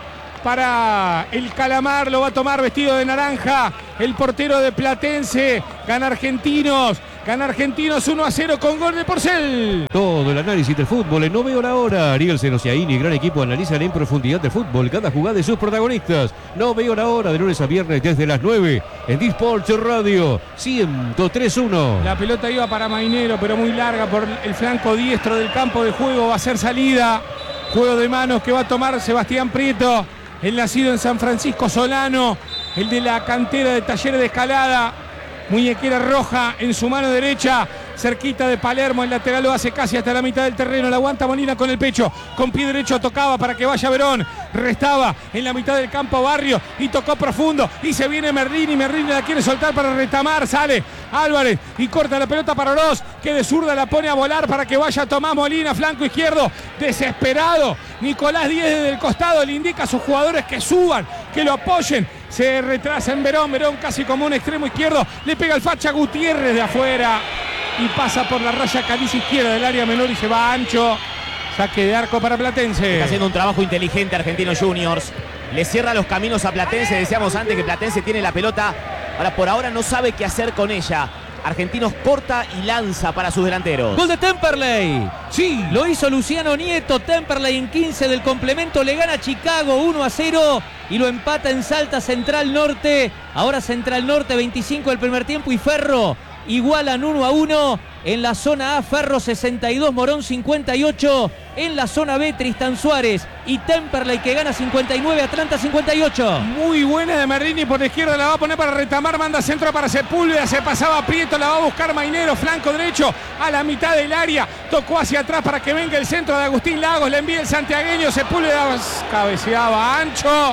para el Calamar, lo va a tomar vestido de naranja el portero de Platense. Gana Argentinos, gana Argentinos uno a cero con gol de Porcel. Todo el análisis del fútbol en No Veo la Hora. Ariel Senosiaini, gran equipo, analizan en profundidad de fútbol cada jugada de sus protagonistas. No Veo la Hora, de lunes a viernes desde las nueve en Disports Radio ciento tres punto uno. La pelota iba para Mainero, pero muy larga por el flanco diestro del campo de juego. Va a ser salida, juego de manos que va a tomar Sebastián Prieto, el nacido en San Francisco Solano, el de la cantera de Talleres de Escalada. Muñequera roja en su mano derecha, cerquita de Palermo, el lateral lo hace casi hasta la mitad del terreno, la aguanta Molina con el pecho, con pie derecho tocaba para que vaya Verón, restaba en la mitad del campo Barrio y tocó profundo y se viene Merlini, Merlini la quiere soltar para retamar, sale Álvarez y corta la pelota para Oroz, que de zurda la pone a volar para que vaya Tomás Molina, flanco izquierdo, desesperado, Nicolás Díez desde el costado le indica a sus jugadores que suban, que lo apoyen, se retrasa en Verón, Verón casi como un extremo izquierdo, le pega el facha Gutiérrez de afuera y pasa por la raya caliza izquierda del área menor y se va ancho. Saque de arco para Platense. Está haciendo un trabajo inteligente Argentinos Juniors. Le cierra los caminos a Platense. Decíamos antes que Platense tiene la pelota. Ahora por ahora no sabe qué hacer con ella. Argentinos corta y lanza para sus delanteros. Gol de Temperley. Sí. Lo hizo Luciano Nieto. Temperley en quince del complemento. Le gana Chicago uno a cero. Y lo empata en Salta Central Norte. Ahora Central Norte veinticinco del primer tiempo. Y Ferro igualan uno a uno. En la zona A, Ferro sesenta y dos, Morón cincuenta y ocho. En la zona B, Tristan Suárez y Temperley que gana cincuenta y nueve, Atlanta cincuenta y ocho. Muy buena de Merlini por la izquierda, la va a poner para retamar, manda centro para Sepúlveda, se pasaba Prieto, la va a buscar Mainero, flanco derecho a la mitad del área, tocó hacia atrás para que venga el centro de Agustín Lagos, le envía el santiagueño, Sepúlveda cabeceaba ancho.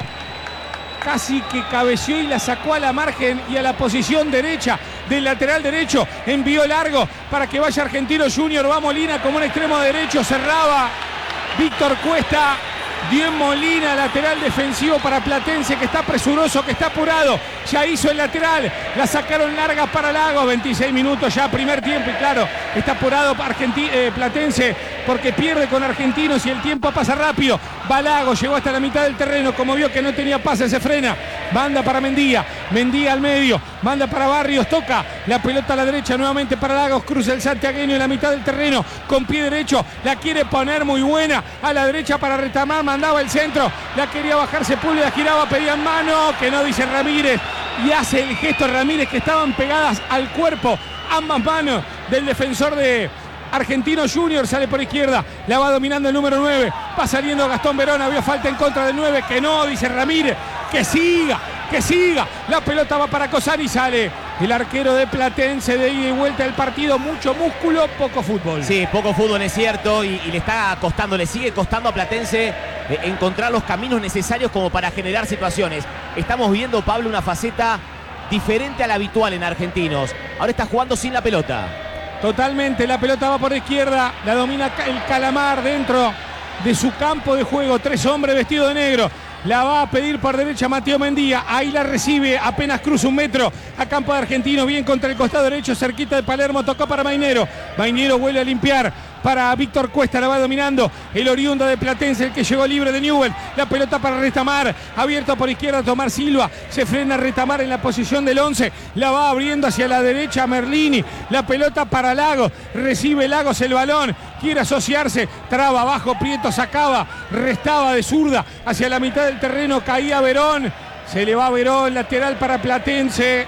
Casi que cabeció y la sacó a la margen y a la posición derecha del lateral derecho. Envió largo para que vaya Argentino Junior. Va Molina como un extremo derecho. Cerraba Víctor Cuesta. Dio en Molina, lateral defensivo para Platense, que está presuroso, que está apurado. Ya hizo el lateral. La sacaron larga para Lagos. veintiséis minutos ya, primer tiempo. Y claro, está apurado Argenti- eh, Platense porque pierde con Argentinos y el tiempo pasa rápido. Va Lagos, llegó hasta la mitad del terreno. Como vio que no tenía pase, se frena. Manda para Mendía. Mendía al medio. Manda para Barrios. Toca la pelota a la derecha nuevamente para Lagos. Cruza el santiagueño en la mitad del terreno. Con pie derecho. La quiere poner muy buena. A la derecha para retamar. Mandaba el centro. La quería bajar Sepúlveda. Giraba, pedía mano. Que no dice Ramírez. Y hace el gesto Ramírez, que estaban pegadas al cuerpo. Ambas manos del defensor de Argentino Junior. Sale por izquierda, la va dominando el número nueve, va saliendo Gastón Verón, había falta en contra del nueve, que no, dice Ramírez, que siga, que siga, la pelota va para Cosari, sale el arquero de Platense, de ida y vuelta del partido, mucho músculo, poco fútbol. Sí, poco fútbol es cierto y, y le está costando, le sigue costando a Platense eh, encontrar los caminos necesarios como para generar situaciones. Estamos viendo, Pablo, una faceta diferente a la habitual en Argentinos. Ahora está jugando sin la pelota. Totalmente, la pelota va por izquierda, la domina el Calamar dentro de su campo de juego, tres hombres vestidos de negro. La va a pedir por derecha Mateo Mendía. Ahí la recibe, apenas cruza un metro a campo de Argentino. Bien contra el costado derecho, cerquita de Palermo. Tocó para Mainero. Mainero vuelve a limpiar para Víctor Cuesta. La va dominando el oriundo de Platense, el que llegó libre de Newell. La pelota para Retamar. Abierto por izquierda Tomás Silva. Se frena Retamar en la posición del once. La va abriendo hacia la derecha Merlini. La pelota para Lagos. Recibe Lagos el balón. Quiere asociarse. Traba abajo. Prieto sacaba. Restaba de zurda hacia la mitad del terreno. Caía Verón. Se le va Verón. Lateral para Platense.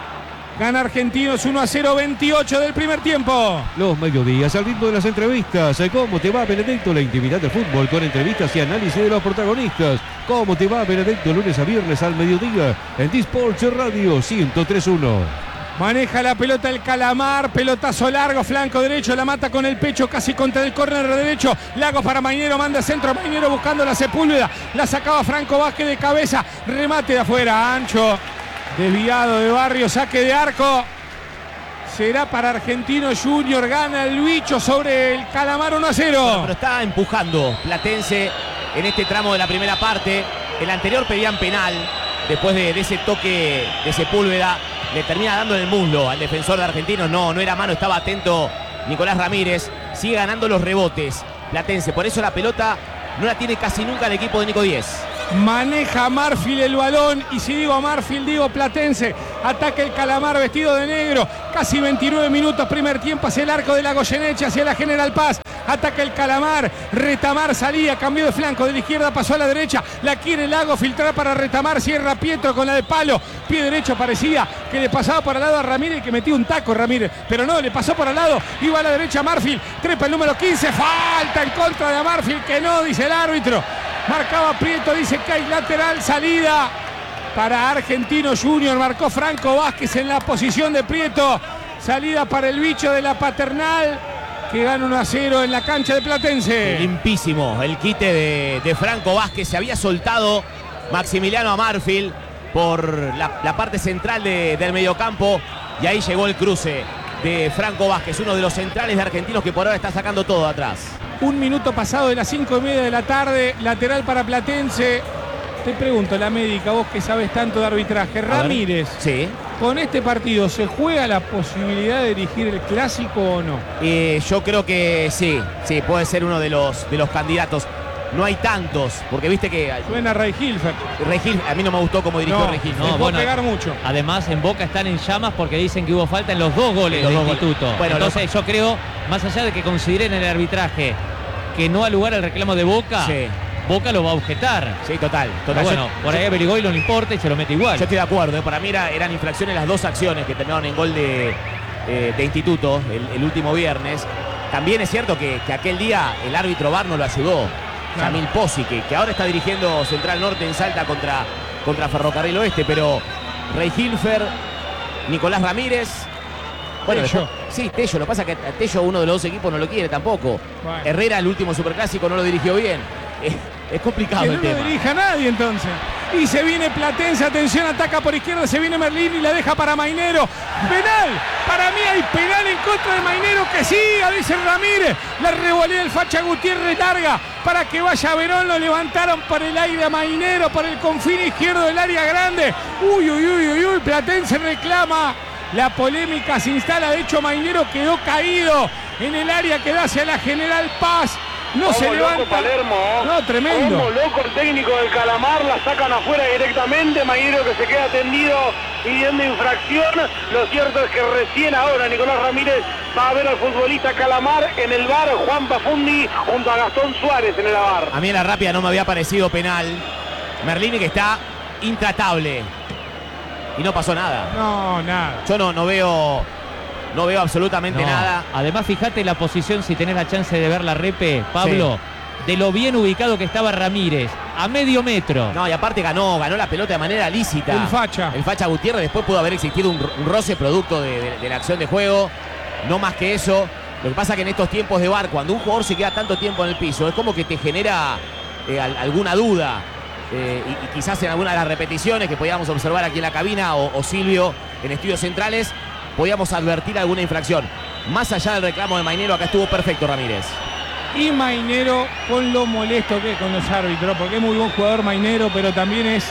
Gana Argentinos uno a cero, veintiocho del primer tiempo. Los mediodías al ritmo de las entrevistas. ¿Cómo te va, Benedetto? La intimidad del fútbol con entrevistas y análisis de los protagonistas. ¿Cómo te va, Benedetto? Lunes a viernes al mediodía en Disports Radio ciento tres punto uno. Maneja la pelota el Calamar, pelotazo largo, flanco derecho, la mata con el pecho casi contra el córner derecho. Lagos para Mainero, manda centro, Mainero buscando la Sepúlveda. La sacaba Franco Vázquez de cabeza, remate de afuera, ancho. Desviado de Barrio, saque de arco. Será para Argentino Junior, gana el bicho sobre el Calamar uno a cero. Bueno, pero está empujando Platense en este tramo de la primera parte. El anterior pedían penal, después de, de ese toque de Sepúlveda. Le termina dando en el muslo al defensor de Argentinos. No, no era mano, estaba atento Nicolás Ramírez. Sigue ganando los rebotes Platense, por eso la pelota no la tiene casi nunca el equipo de Nico Díez. Maneja Marfil el balón, y si digo Marfil digo Platense. Ataca el Calamar vestido de negro. Casi veintinueve minutos, primer tiempo, hacia el arco de la Goyeneche, hacia la General Paz. Ataca el Calamar, Retamar salía, cambió de flanco, de la izquierda pasó a la derecha, la quiere Lago filtrar para Retamar, cierra Pietro con la de palo, pie derecho, parecía que le pasaba por al lado a Ramírez, que metía un taco Ramírez, pero no, le pasó por al lado, iba a la derecha Marfil, trepa el número quince, falta en contra de Marfil, que no, dice el árbitro, marcaba Prieto, dice que hay lateral, salida para Argentino Junior, marcó Franco Vázquez en la posición de Prieto, salida para el bicho de la Paternal, que gana uno a cero en la cancha de Platense. Limpísimo el quite de, de Franco Vázquez. Se había soltado Maximiliano a Marfil por la, la parte central de, del mediocampo. Y ahí llegó el cruce de Franco Vázquez, uno de los centrales de Argentinos que por ahora está sacando todo atrás. Un minuto pasado de las cinco y media de la tarde. Lateral para Platense. Te pregunto, la médica, vos que sabes tanto de arbitraje. Ramírez. Sí. ¿Con este partido se juega la posibilidad de dirigir el clásico o no? Eh, yo creo que sí, sí, puede ser uno de los, de los candidatos. No hay tantos, porque viste que... Suena Ray Hilfer. Ray Hilfer, a mí no me gustó como dirigió no, Ray Hilfer. No, bueno, pegar mucho. Además, en Boca están en llamas porque dicen que hubo falta en los dos goles del Instituto. Bueno, Entonces, lo... yo creo, más allá de que consideren el arbitraje que no ha lugar al reclamo de Boca... Sí. Boca lo va a objetar. Sí, total. total. Pero bueno, yo, por ahí a Berigoy no le importa y se lo mete igual. Yo estoy de acuerdo. ¿eh? Para mí era, eran infracciones las dos acciones que terminaron en gol de, eh, de Instituto el, el último viernes. También es cierto que, que aquel día el árbitro V A R no lo ayudó. Claro. Jamil Pozzi, que, que ahora está dirigiendo Central Norte en Salta contra, contra Ferrocarril Oeste. Pero Ray Hilfer, Nicolás Ramírez... Bueno, Tello. Después, sí, Tello. Lo que pasa es que Tello, uno de los dos equipos, no lo quiere tampoco. Bueno. Herrera, el último superclásico, no lo dirigió bien. Es, es complicado que el no tema. No dirija a nadie entonces. Y se viene Platense, atención, ataca por izquierda, se viene Merlín y la deja para Mainero. Penal, para mí hay penal en contra de Mainero, que siga, dice Ramírez. La revolea el Facha Gutiérrez, larga para que vaya Verón, lo levantaron por el aire a Mainero, por el confín izquierdo del área grande. Uy, uy, uy, uy, uy, Platense reclama. La polémica se instala, de hecho Mainero quedó caído en el área que da hacia la General Paz. No Como se levanta. Loco Palermo. No, tremendo. Como loco el técnico del Calamar, la sacan afuera directamente. Mainero que se queda tendido pidiendo infracción. Lo cierto es que recién ahora Nicolás Ramírez va a ver al futbolista Calamar en el V A R, Juan Pafundi junto a Gastón Suárez en el V A R. A mí en la rápida no me había parecido penal. Merlini que está intratable. Y no pasó nada. No, nada. Yo no, no veo... No veo absolutamente no. nada. Además, fíjate la posición, si tenés la chance de ver la repe, Pablo, sí. de lo bien ubicado que estaba Ramírez, a medio metro. No, y aparte ganó, ganó la pelota de manera lícita. El Facha. El Facha Gutiérrez, después pudo haber existido un, un roce producto de, de, de la acción de juego. No más que eso. Lo que pasa que en estos tiempos de V A R, cuando un jugador se queda tanto tiempo en el piso, es como que te genera eh, alguna duda. Eh, y, y quizás en alguna de las repeticiones que podíamos observar aquí en la cabina, o, o Silvio en Estudios Centrales, podíamos advertir alguna infracción. Más allá del reclamo de Mainero, acá estuvo perfecto Ramírez. Y Mainero, con lo molesto que es con los árbitros, porque es muy buen jugador Mainero, pero también es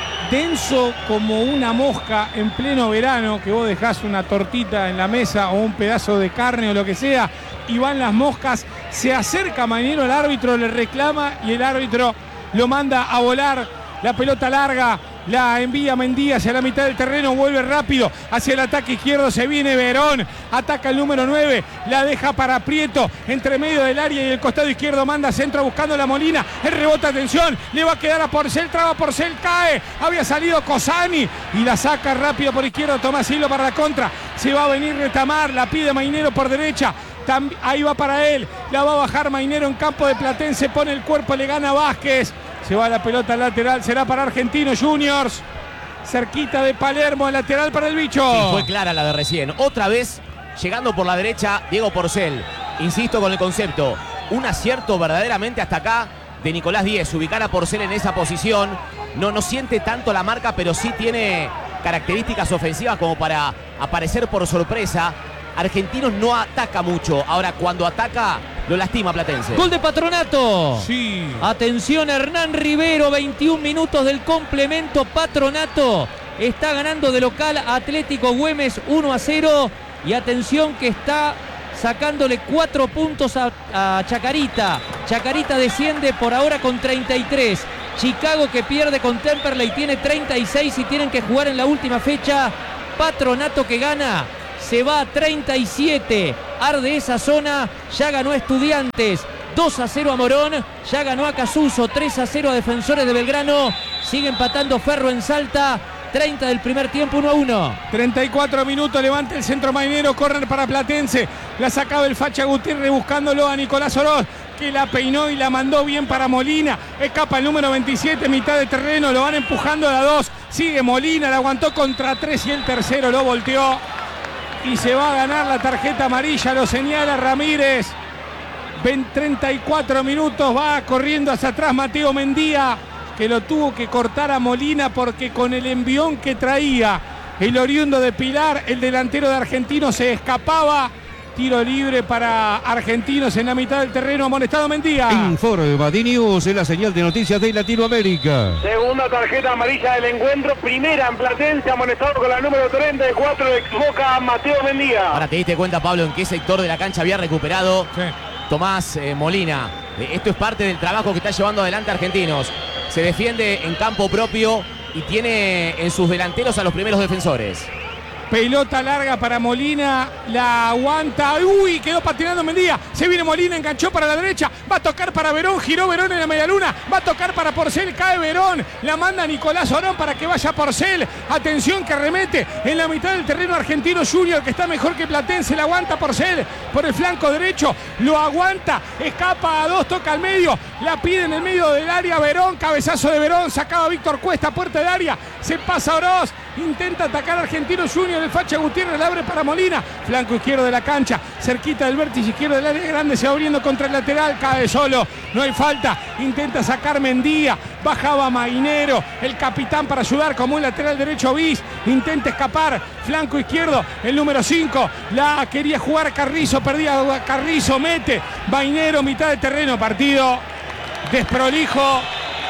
denso como una mosca en pleno verano, que vos dejás una tortita en la mesa o un pedazo de carne o lo que sea, y van las moscas, se acerca Mainero al árbitro, le reclama y el árbitro lo manda a volar. La pelota larga la envía Mendía hacia la mitad del terreno, vuelve rápido hacia el ataque izquierdo, se viene Verón, ataca el número nueve, la deja para Prieto, entre medio del área y el costado izquierdo manda centro buscando la Molina, el rebote, atención, le va a quedar a Porcel, traba Porcel, cae, había salido Cosani y la saca rápido por izquierda Tomás Hilo para la contra, se va a venir Retamar, la pide Mainero por derecha, ahí va para él, la va a bajar Mainero en campo de Platense, pone el cuerpo, le gana Vázquez. Se va la pelota lateral, será para Argentinos Juniors. Cerquita de Palermo, el lateral para el bicho. Sí, fue clara la de recién. Otra vez, llegando por la derecha, Diego Porcel. Insisto con el concepto. Un acierto verdaderamente hasta acá de Nicolás Díez. Ubicar a Porcel en esa posición. No, no siente tanto la marca, pero sí tiene características ofensivas como para aparecer por sorpresa. Argentinos no ataca mucho. Ahora, cuando ataca, lo lastima Platense. Gol de Patronato. Sí. Atención, Hernán Rivero, veintiún minutos del complemento. Patronato está ganando de local a Atlético Güemes uno a cero. Y atención que está sacándole cuatro puntos a, a Chacarita. Chacarita desciende por ahora con treinta y tres. Chicago que pierde con Temperley tiene treinta y seis y tienen que jugar en la última fecha. Patronato que gana, se va a treinta y siete. Arde esa zona, ya ganó Estudiantes. dos a cero a Morón, ya ganó a Casuso, tres a cero a Defensores de Belgrano. Sigue empatando Ferro en Salta. treinta del primer tiempo, uno a uno. treinta y cuatro minutos, levanta el centro mainero, córner para Platense. La sacaba el Facha Gutiérrez buscándolo a Nicolás Oroz, que la peinó y la mandó bien para Molina. Escapa el número veintisiete, mitad de terreno, lo van empujando a la dos. Sigue Molina, la aguantó contra tres y el tercero lo volteó. Y se va a ganar la tarjeta amarilla, lo señala Ramírez. treinta y cuatro minutos, va corriendo hacia atrás Mateo Mendía, que lo tuvo que cortar a Molina porque con el envión que traía el oriundo de Pilar, el delantero de Argentinos se escapaba. Tiro libre para Argentinos en la mitad del terreno, amonestado Mendía. Informa D-News en la señal de noticias de Latinoamérica. Segunda tarjeta amarilla del encuentro, primera en Platense, amonestado con la número treinta y cuatro de Boca, Mateo Mendía. Ahora te diste cuenta, Pablo, en qué sector de la cancha había recuperado Sí. Tomás eh, Molina. Eh, esto es parte del trabajo que está llevando adelante Argentinos. Se defiende en campo propio y tiene en sus delanteros a los primeros defensores. Pelota larga para Molina, la aguanta, uy, quedó patinando Mendía, se viene Molina, enganchó para la derecha, va a tocar para Verón, giró Verón en la medialuna, va a tocar para Porcel, cae Verón, la manda Nicolás Orón para que vaya Porcel, atención que remete en la mitad del terreno Argentino Junior, que está mejor que Platense, la aguanta Porcel por el flanco derecho, lo aguanta, escapa a dos, toca al medio, la pide en el medio del área Verón, cabezazo de Verón, sacaba Víctor Cuesta, puerta del área, se pasa Oroz, intenta atacar a Argentino Junior, el Facha Gutiérrez la abre para Molina, flanco izquierdo de la cancha, cerquita del vértice izquierdo del área grande, se va abriendo contra el lateral, cae solo, no hay falta, intenta sacar Mendía, bajaba Mainero, el capitán para ayudar como un lateral derecho bis, intenta escapar, flanco izquierdo, el número cinco, la quería jugar Carrizo, perdía Carrizo, mete, Mainero, mitad de terreno, partido desprolijo,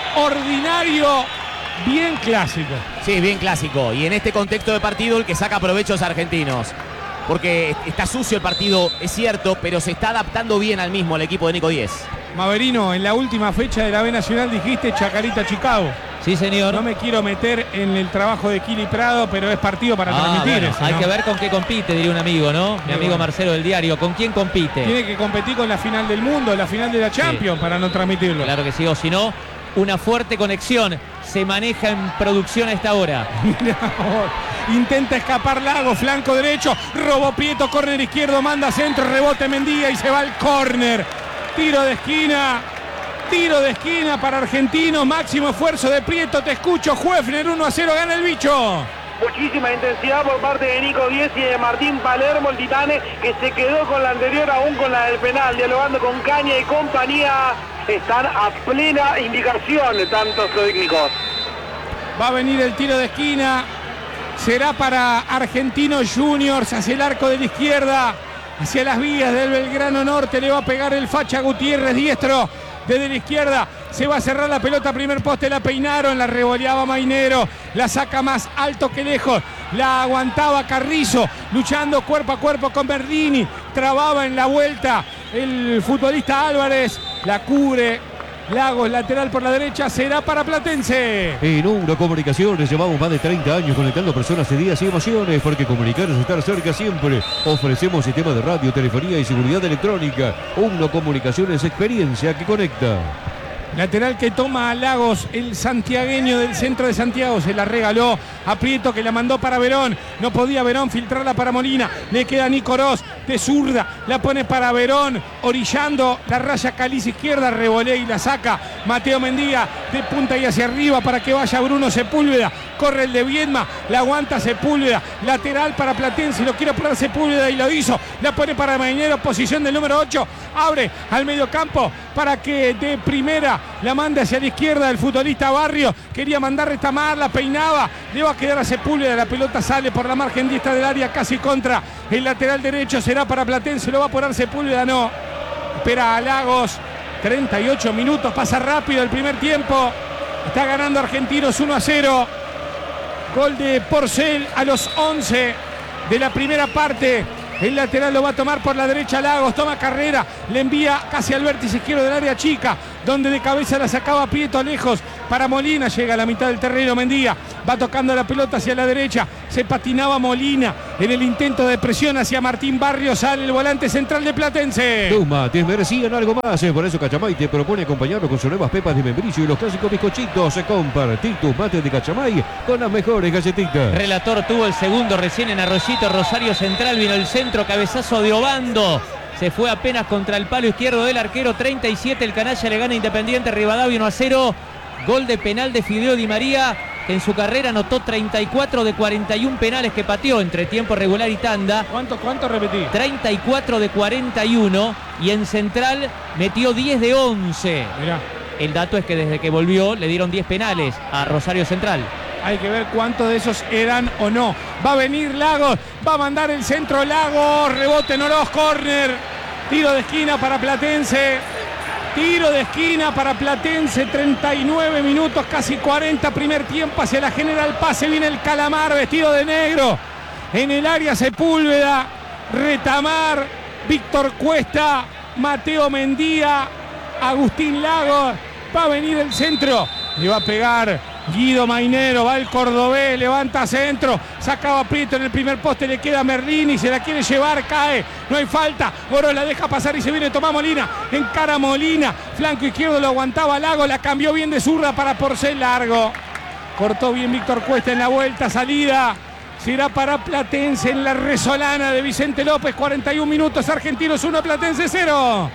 ordinario, bien clásico. Sí, bien clásico. Y en este contexto de partido el que saca provecho es Argentinos. Porque está sucio el partido, es cierto, pero se está adaptando bien al mismo el equipo de Nico Díez. Maverino, en la última fecha de la B Nacional dijiste Chacarita Chicago. Sí, señor. No me quiero meter en el trabajo de Kili Prado, pero es partido para Ah, transmitir. bueno, ese, hay ¿no? que ver con qué compite, diría un amigo, ¿no? Mi Muy amigo bueno. Marcelo del Diario. ¿Con quién compite? Tiene que competir con la final del mundo, la final de la Champions, para no transmitirlo. Claro que sí, o si no, una fuerte conexión se maneja en producción a esta hora. Intenta escapar Lago, flanco derecho, robó Prieto, córner izquierdo, manda centro, rebote Mendía y se va al córner. Tiro de esquina, tiro de esquina para Argentinos, máximo esfuerzo de Prieto, te escucho, Juefner, uno a cero, gana el bicho. Muchísima intensidad por parte de Nico Díez y de Martín Palermo, el titane, que se quedó con la anterior, aún con la del penal, dialogando con Caña y compañía. Están a plena indicación tantos técnicos. Va a venir el tiro de esquina, será para Argentinos Juniors, hacia el arco de la izquierda, hacia las vías del Belgrano Norte, le va a pegar el Facha Gutiérrez, diestro, desde la izquierda, se va a cerrar la pelota, primer poste, la peinaron, la revoleaba Mainero, la saca más alto que lejos, la aguantaba Carrizo, luchando cuerpo a cuerpo con Berdini, trababa en la vuelta el futbolista Álvarez, la cubre Lagos, lateral por la derecha, será para Platense. En Uno Comunicaciones llevamos más de treinta años conectando personas de días y emociones, porque comunicar es estar cerca siempre. Ofrecemos sistemas de radio, telefonía y seguridad electrónica. Uno Comunicaciones, experiencia que conecta. Lateral que toma a Lagos, el santiagueño del centro de Santiago, se la regaló a Prieto, que la mandó para Verón, no podía Verón filtrarla para Molina, le queda Nico Oroz de zurda, la pone para Verón, orillando la raya caliza izquierda, revolea y la saca Mateo Mendía de punta y hacia arriba para que vaya Bruno Sepúlveda, corre el de Viedma, la aguanta Sepúlveda, lateral para Platense, lo quiere poner Sepúlveda y lo hizo, la pone para Mainero, posición del número ocho, abre al medio campo para que de primera la manda hacia la izquierda el futbolista Barrio, quería mandar retamar, la peinaba, le va a quedar a Sepúlveda, la pelota sale por la margen diestra del área, casi contra el lateral derecho, será para Platense, lo va a poner Sepúlveda, no, espera a Lagos, treinta y ocho minutos, pasa rápido el primer tiempo, está ganando Argentinos uno a cero, gol de Porcel a los once de la primera parte. El lateral lo va a tomar por la derecha Lagos, toma carrera, le envía casi al vértice izquierdo del área chica, donde de cabeza la sacaba Prieto lejos para Molina, llega a la mitad del terreno Mendía, va tocando la pelota hacia la derecha, se patinaba Molina en el intento de presión hacia Martín Barrios, sale el volante central de Platense. Tus mates merecían algo más, eh, por eso Cachamay te propone acompañarlo con sus nuevas pepas de membrillo y los clásicos bizcochitos. Compartir tus mates de Cachamay con las mejores galletitas. Relator tuvo el segundo recién en Arroyito, Rosario Central, vino el centro, cabezazo de Obando. Se fue apenas contra el palo izquierdo del arquero, treinta y siete, el canalla le gana Independiente Rivadavia uno a cero. Gol de penal de Fideo Di María, que en su carrera anotó treinta y cuatro de cuarenta y uno penales que pateó entre tiempo regular y tanda. ¿Cuánto, cuánto repetí? treinta y cuatro de cuarenta y uno, y en Central metió diez de once. Mirá. El dato es que desde que volvió le dieron diez penales a Rosario Central. Hay que ver cuántos de esos eran o no. Va a venir Lagos, va a mandar el centro Lagos, rebote en Oroz, córner, tiro de esquina para Platense. Tiro de esquina para Platense, treinta y nueve minutos, casi cuarenta, primer tiempo hacia la General Paz. Viene el Calamar vestido de negro. En el área Sepúlveda, Retamar, Víctor Cuesta, Mateo Mendía, Agustín Lagos. Va a venir el centro, le va a pegar Guido Mainero, va el cordobés, levanta centro, sacaba Prieto en el primer poste, le queda Merlini, se la quiere llevar, cae, no hay falta, Oro la deja pasar y se viene Tomás Molina, encara Molina, flanco izquierdo lo aguantaba Lago, la cambió bien de zurda para Porcel, largo, cortó bien Víctor Cuesta en la vuelta, salida, será para Platense en la resolana de Vicente López, cuarenta y un minutos, Argentinos uno, Platense cero.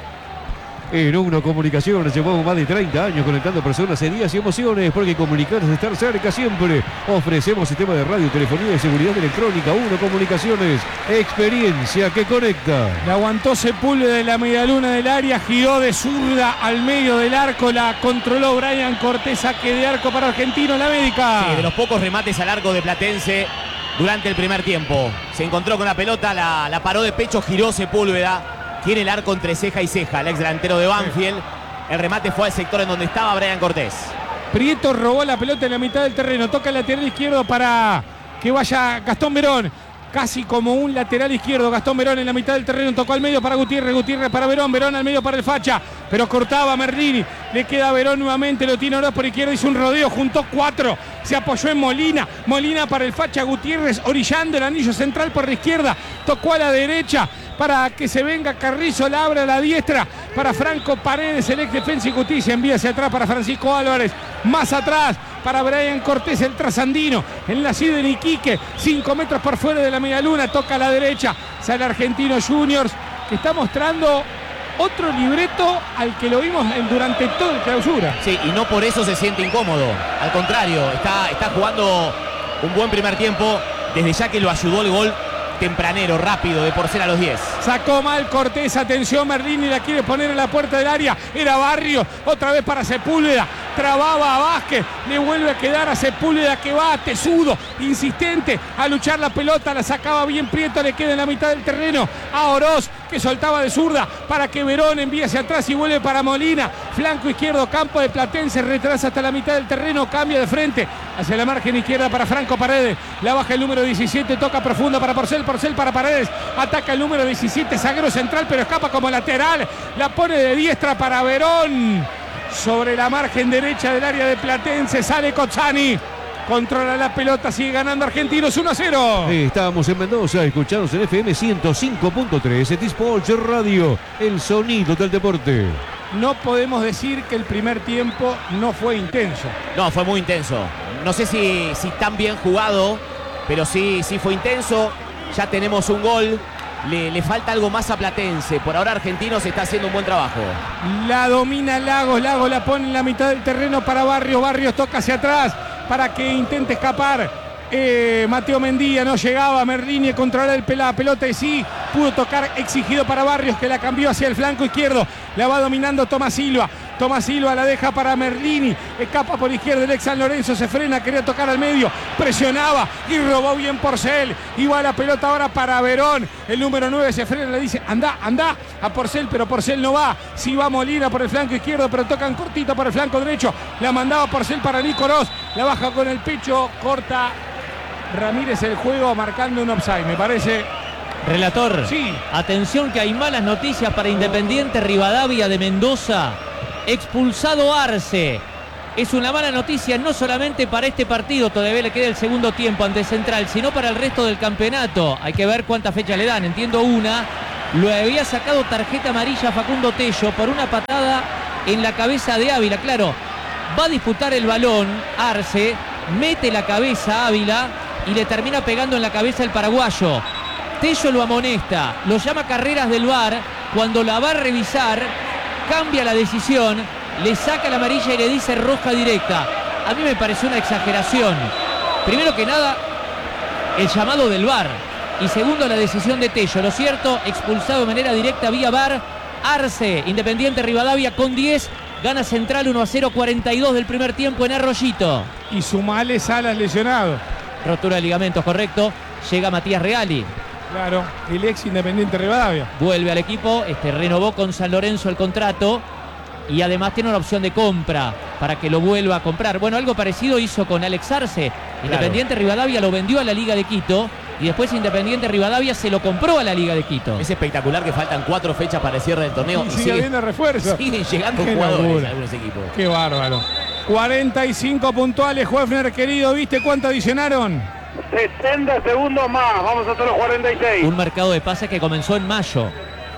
En Uno Comunicaciones llevamos más de treinta años conectando personas en días y emociones, porque comunicar es estar cerca siempre. Ofrecemos sistema de radio, telefonía y seguridad electrónica. Uno Comunicaciones, experiencia que conecta. La aguantó Sepúlveda de la medialuna del área, giró de zurda al medio del arco, la controló Brian Cortés, saque de arco para Argentino en la América. Sí, de los pocos remates al arco de Platense durante el primer tiempo. Se encontró con la pelota, la, la paró de pecho, giró Sepúlveda. Tiene el arco entre ceja y ceja, el ex delantero de Banfield. El remate fue al sector en donde estaba Brian Cortés. Prieto robó la pelota en la mitad del terreno. Toca el lateral izquierdo para que vaya Gastón Verón. Casi como un lateral izquierdo. Gastón Verón en la mitad del terreno. Tocó al medio para Gutiérrez. Gutiérrez para Verón. Verón al medio para el Facha. Pero cortaba Merlini. Le queda Verón nuevamente. Lo tiene Oroz por izquierda. Hizo un rodeo. Juntó cuatro. Se apoyó en Molina. Molina para el Facha. Gutiérrez orillando el anillo central por la izquierda. Tocó a la derecha para que se venga Carrizo. La abre a la diestra para Franco Paredes. El ex Defensa y Justicia. Envía hacia atrás para Francisco Álvarez. Más atrás para Brian Cortés, el trasandino, el nacido en Iquique, cinco metros por fuera de la medialuna, toca a la derecha, sale Argentino Juniors, que está mostrando otro libreto al que lo vimos durante todo el clausura. Sí, y no por eso se siente incómodo, al contrario, está, está jugando un buen primer tiempo, desde ya que lo ayudó el gol tempranero, rápido, de Porcel a los diez. Sacó mal Cortés, atención, Merlini la quiere poner en la puerta del área, era Barrio, otra vez para Sepúlveda, trababa a Vázquez, le vuelve a quedar a Sepúlveda que va tesudo, insistente a luchar la pelota, la sacaba bien Prieto, le queda en la mitad del terreno a Oroz, que soltaba de zurda para que Verón envíe hacia atrás y vuelve para Molina, flanco izquierdo, campo de Platense, retrasa hasta la mitad del terreno, cambia de frente hacia la margen izquierda para Franco Paredes, la baja el número diecisiete, toca profundo para Porcel, Porcel para Paredes, ataca el número diecisiete, zaguero central, pero escapa como lateral, la pone de diestra para Verón, sobre la margen derecha del área de Platense, sale Cozzani, controla la pelota, sigue ganando Argentinos uno a cero. Estamos en Mendoza, escuchados en F M ciento cinco punto tres, T-Sports Radio, el sonido del deporte. No podemos decir que el primer tiempo no fue intenso. No, fue muy intenso. No sé si, si tan bien jugado, pero sí, sí fue intenso. Ya tenemos un gol. Le, le falta algo más a Platense. Por ahora Argentinos está haciendo un buen trabajo. La domina Lagos. Lagos la pone en la mitad del terreno para Barrios. Barrios toca hacia atrás para que intente escapar. Eh, Mateo Mendía no llegaba. Merlini controla el la pelota y sí pudo tocar, exigido para Barrios, que la cambió hacia el flanco izquierdo. La va dominando Tomás Silva. Tomás Silva la deja para Merlini, escapa por izquierda el ex San Lorenzo, se frena, quería tocar al medio, presionaba y robó bien Porcel. Y va la pelota ahora para Verón, el número nueve se frena, le dice anda, anda a Porcel, pero Porcel no va. Sí va Molina por el flanco izquierdo, pero tocan cortito por el flanco derecho. La mandaba Porcel para Nico Oroz, la baja con el pecho, corta Ramírez el juego, marcando un offside, me parece. Relator, sí. Atención que hay malas noticias para Independiente Rivadavia de Mendoza. expulsado Arce. Es una mala noticia no solamente para este partido, todavía le queda el segundo tiempo ante Central, sino para el resto del campeonato. Hay que ver cuántas fechas le dan, entiendo una. Lo había sacado tarjeta amarilla Facundo Tello por una patada en la cabeza de Ávila. Claro, va a disputar el balón Arce, mete la cabeza a Ávila y le termina pegando en la cabeza el paraguayo. Tello lo amonesta, lo llama Carreras del V A R. Cuando la va a revisar, cambia la decisión, le saca la amarilla y le dice roja directa. A mí me pareció una exageración. Primero que nada, el llamado del V A R. Y segundo, la decisión de Tello. Lo cierto, expulsado de manera directa vía V A R. Arce, Independiente Rivadavia con diez. Gana Central uno a cero, cuarenta y dos del primer tiempo en Arroyito. Y Sumales Salas lesionado. Rotura de ligamentos, correcto. Llega Matías Reali. Claro, el ex Independiente Rivadavia. Vuelve al equipo, este, renovó con San Lorenzo el contrato. Y además tiene una opción de compra para que lo vuelva a comprar. Bueno, algo parecido hizo con Alex Arce. Independiente claro. Rivadavia lo vendió a la Liga de Quito. Y después Independiente Rivadavia se lo compró a la Liga de Quito. Es espectacular que faltan cuatro fechas para el cierre del torneo. Y, y sigue, sigue habiendo refuerzos. Siguen llegando Qué jugadores locura. algunos equipos. Qué bárbaro. cuarenta y cinco puntuales, Juefner, querido. ¿Viste cuánto adicionaron? sesenta segundos más. Vamos hasta los cuarenta y seis. Un mercado de pases que comenzó en mayo.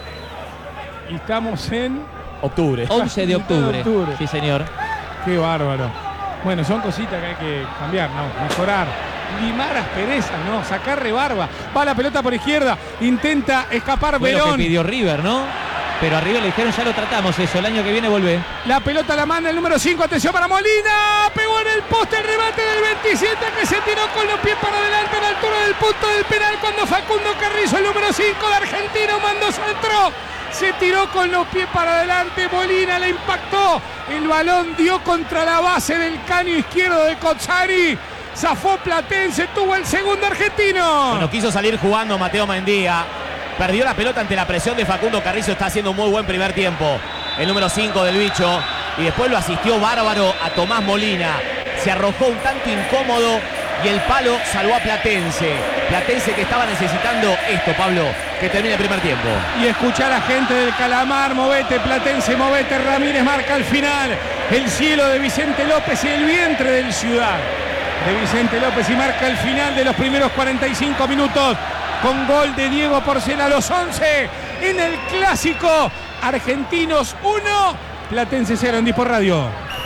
Y estamos en... octubre. once de octubre. de octubre. Sí, señor. Qué bárbaro. Bueno, son cositas que hay que cambiar, ¿no? Mejorar. Limar asperezas, ¿no? Sacar rebarba. Va la pelota por izquierda. Intenta escapar Fue Verón. Lo que pidió River, ¿no? Pero a River le dijeron, ya lo tratamos eso. El año que viene vuelve. La pelota la manda el número cinco. Atención para Molina. Pegó en el poste el remate del veintisiete que se tiró con los pies para adelante a la altura del punto del penal cuando Facundo Carrizo, el número cinco de Argentino, mandó centro. Se tiró con los pies para adelante. Molina le impactó. El balón dio contra la base del caño izquierdo de Cozzari. Zafó Platense, tuvo el segundo argentino. Bueno, quiso salir jugando Mateo Mendía. Perdió la pelota ante la presión de Facundo Carrizo. Está haciendo un muy buen primer tiempo. El número cinco del bicho. Y después lo asistió bárbaro a Tomás Molina. Se arrojó un tanto incómodo y el palo salvó a Platense. Platense que estaba necesitando esto, Pablo, que termine el primer tiempo. Y escuchar a gente del Calamar. Movete, Platense, movete. Ramírez marca al final. El cielo de Vicente López y el vientre del Ciudad de Vicente López y marca el final de los primeros cuarenta y cinco minutos con gol de Diego Porcel a los once en el clásico. Argentinos uno, Platense cero en Dispo Radio.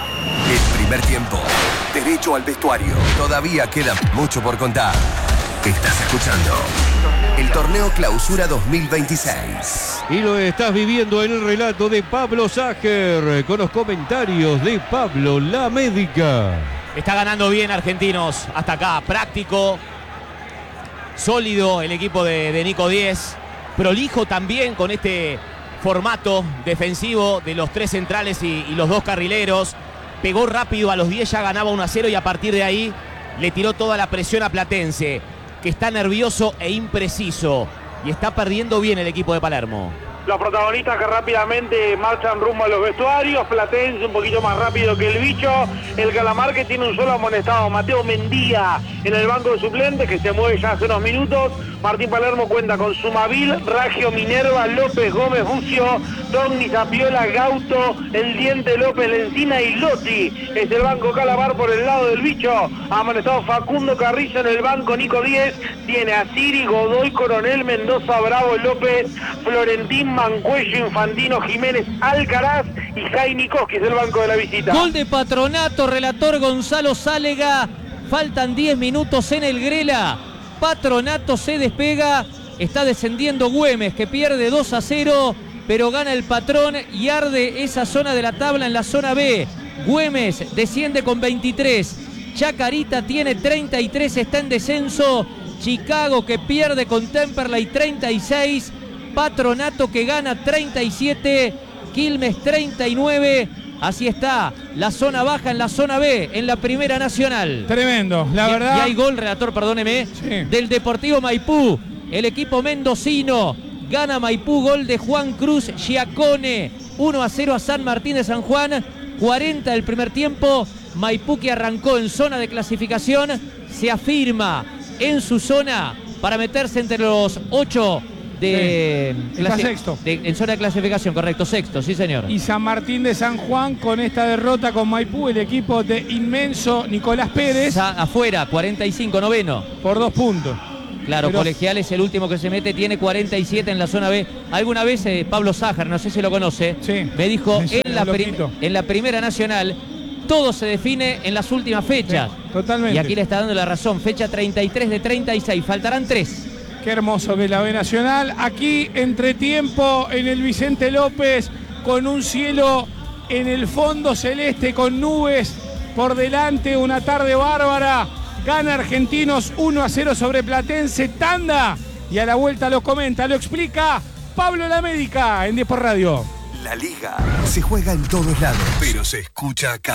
El primer tiempo, derecho al vestuario. Todavía queda mucho por contar. Estás escuchando el Torneo Clausura dos mil veintiséis. Y lo estás viviendo en el relato de Pablo Ságer, con los comentarios de Pablo La Médica. Está ganando bien Argentinos hasta acá. Práctico, sólido el equipo de, de Nico Díez. Prolijo también con este formato defensivo de los tres centrales y, y los dos carrileros. Pegó rápido, a los diez ya ganaba uno a cero y a partir de ahí le tiró toda la presión a Platense, que está nervioso e impreciso. Y está perdiendo bien el equipo de Palermo. Los protagonistas que rápidamente marchan rumbo a los vestuarios. Platense un poquito más rápido que el bicho. El Calamar que tiene un solo amonestado, Mateo Mendía, en el banco de suplentes, que se mueve ya hace unos minutos. Martín Palermo cuenta con Sumavil, Raggio, Minerva, López, Gómez, Bucio, Togni, Zapiola, Gauto, El Diente, López, Lencina y Lotti. Es el banco Calamar por el lado del bicho. Amonestado Facundo Carrizo en el banco. Nico Díez tiene a Siri, Godoy, Coronel, Mendoza, Bravo, López, Florentín, Mancuello, Infantino, Jiménez, Alcaraz y Jaime Koski, es el banco de la visita. Gol de Patronato, relator Gonzalo Sálega. Faltan diez minutos en el Grela. Patronato se despega. Está descendiendo Güemes, que pierde dos a cero, pero gana el Patrón y arde esa zona de la tabla en la zona B. Güemes desciende con veintitrés. Chacarita tiene treinta y tres, está en descenso. Chicago que pierde con Temperley treinta y seis. Patronato que gana treinta y siete. Quilmes treinta y nueve. Así está la zona baja en la zona B, en la Primera Nacional. Tremendo, la y, verdad. Y hay gol, relator, perdóneme, sí, del Deportivo Maipú. El equipo mendocino gana Maipú, gol de Juan Cruz Giacone. uno a cero a San Martín de San Juan. cuarenta del primer tiempo. Maipú, que arrancó en zona de clasificación, se afirma en su zona para meterse entre los ocho de, sí. Está sexto. De, en zona de clasificación, correcto, sexto, sí señor. Y San Martín de San Juan con esta derrota con Maipú, el equipo de inmenso Nicolás Pérez. Sa afuera, cuarenta y cinco, noveno. Por dos puntos. Claro, Pero... Colegial es el último que se mete, tiene cuarenta y siete en la zona B. Alguna vez eh, Pablo Sájar, no sé si lo conoce, sí. me dijo sí, en la, en la Primera Nacional todo se define en las últimas fechas. Sí, totalmente. Y aquí le está dando la razón, fecha treinta y tres de treinta y seis, faltarán tres. Qué hermoso que es la B Nacional. Aquí, entretiempo en el Vicente López, con un cielo en el fondo celeste, con nubes por delante, una tarde bárbara. Gana Argentinos uno a cero sobre Platense, tanda. Y a la vuelta lo comenta, lo explica Pablo La América en diez por Radio. La Liga se juega en todos lados, pero se escucha acá.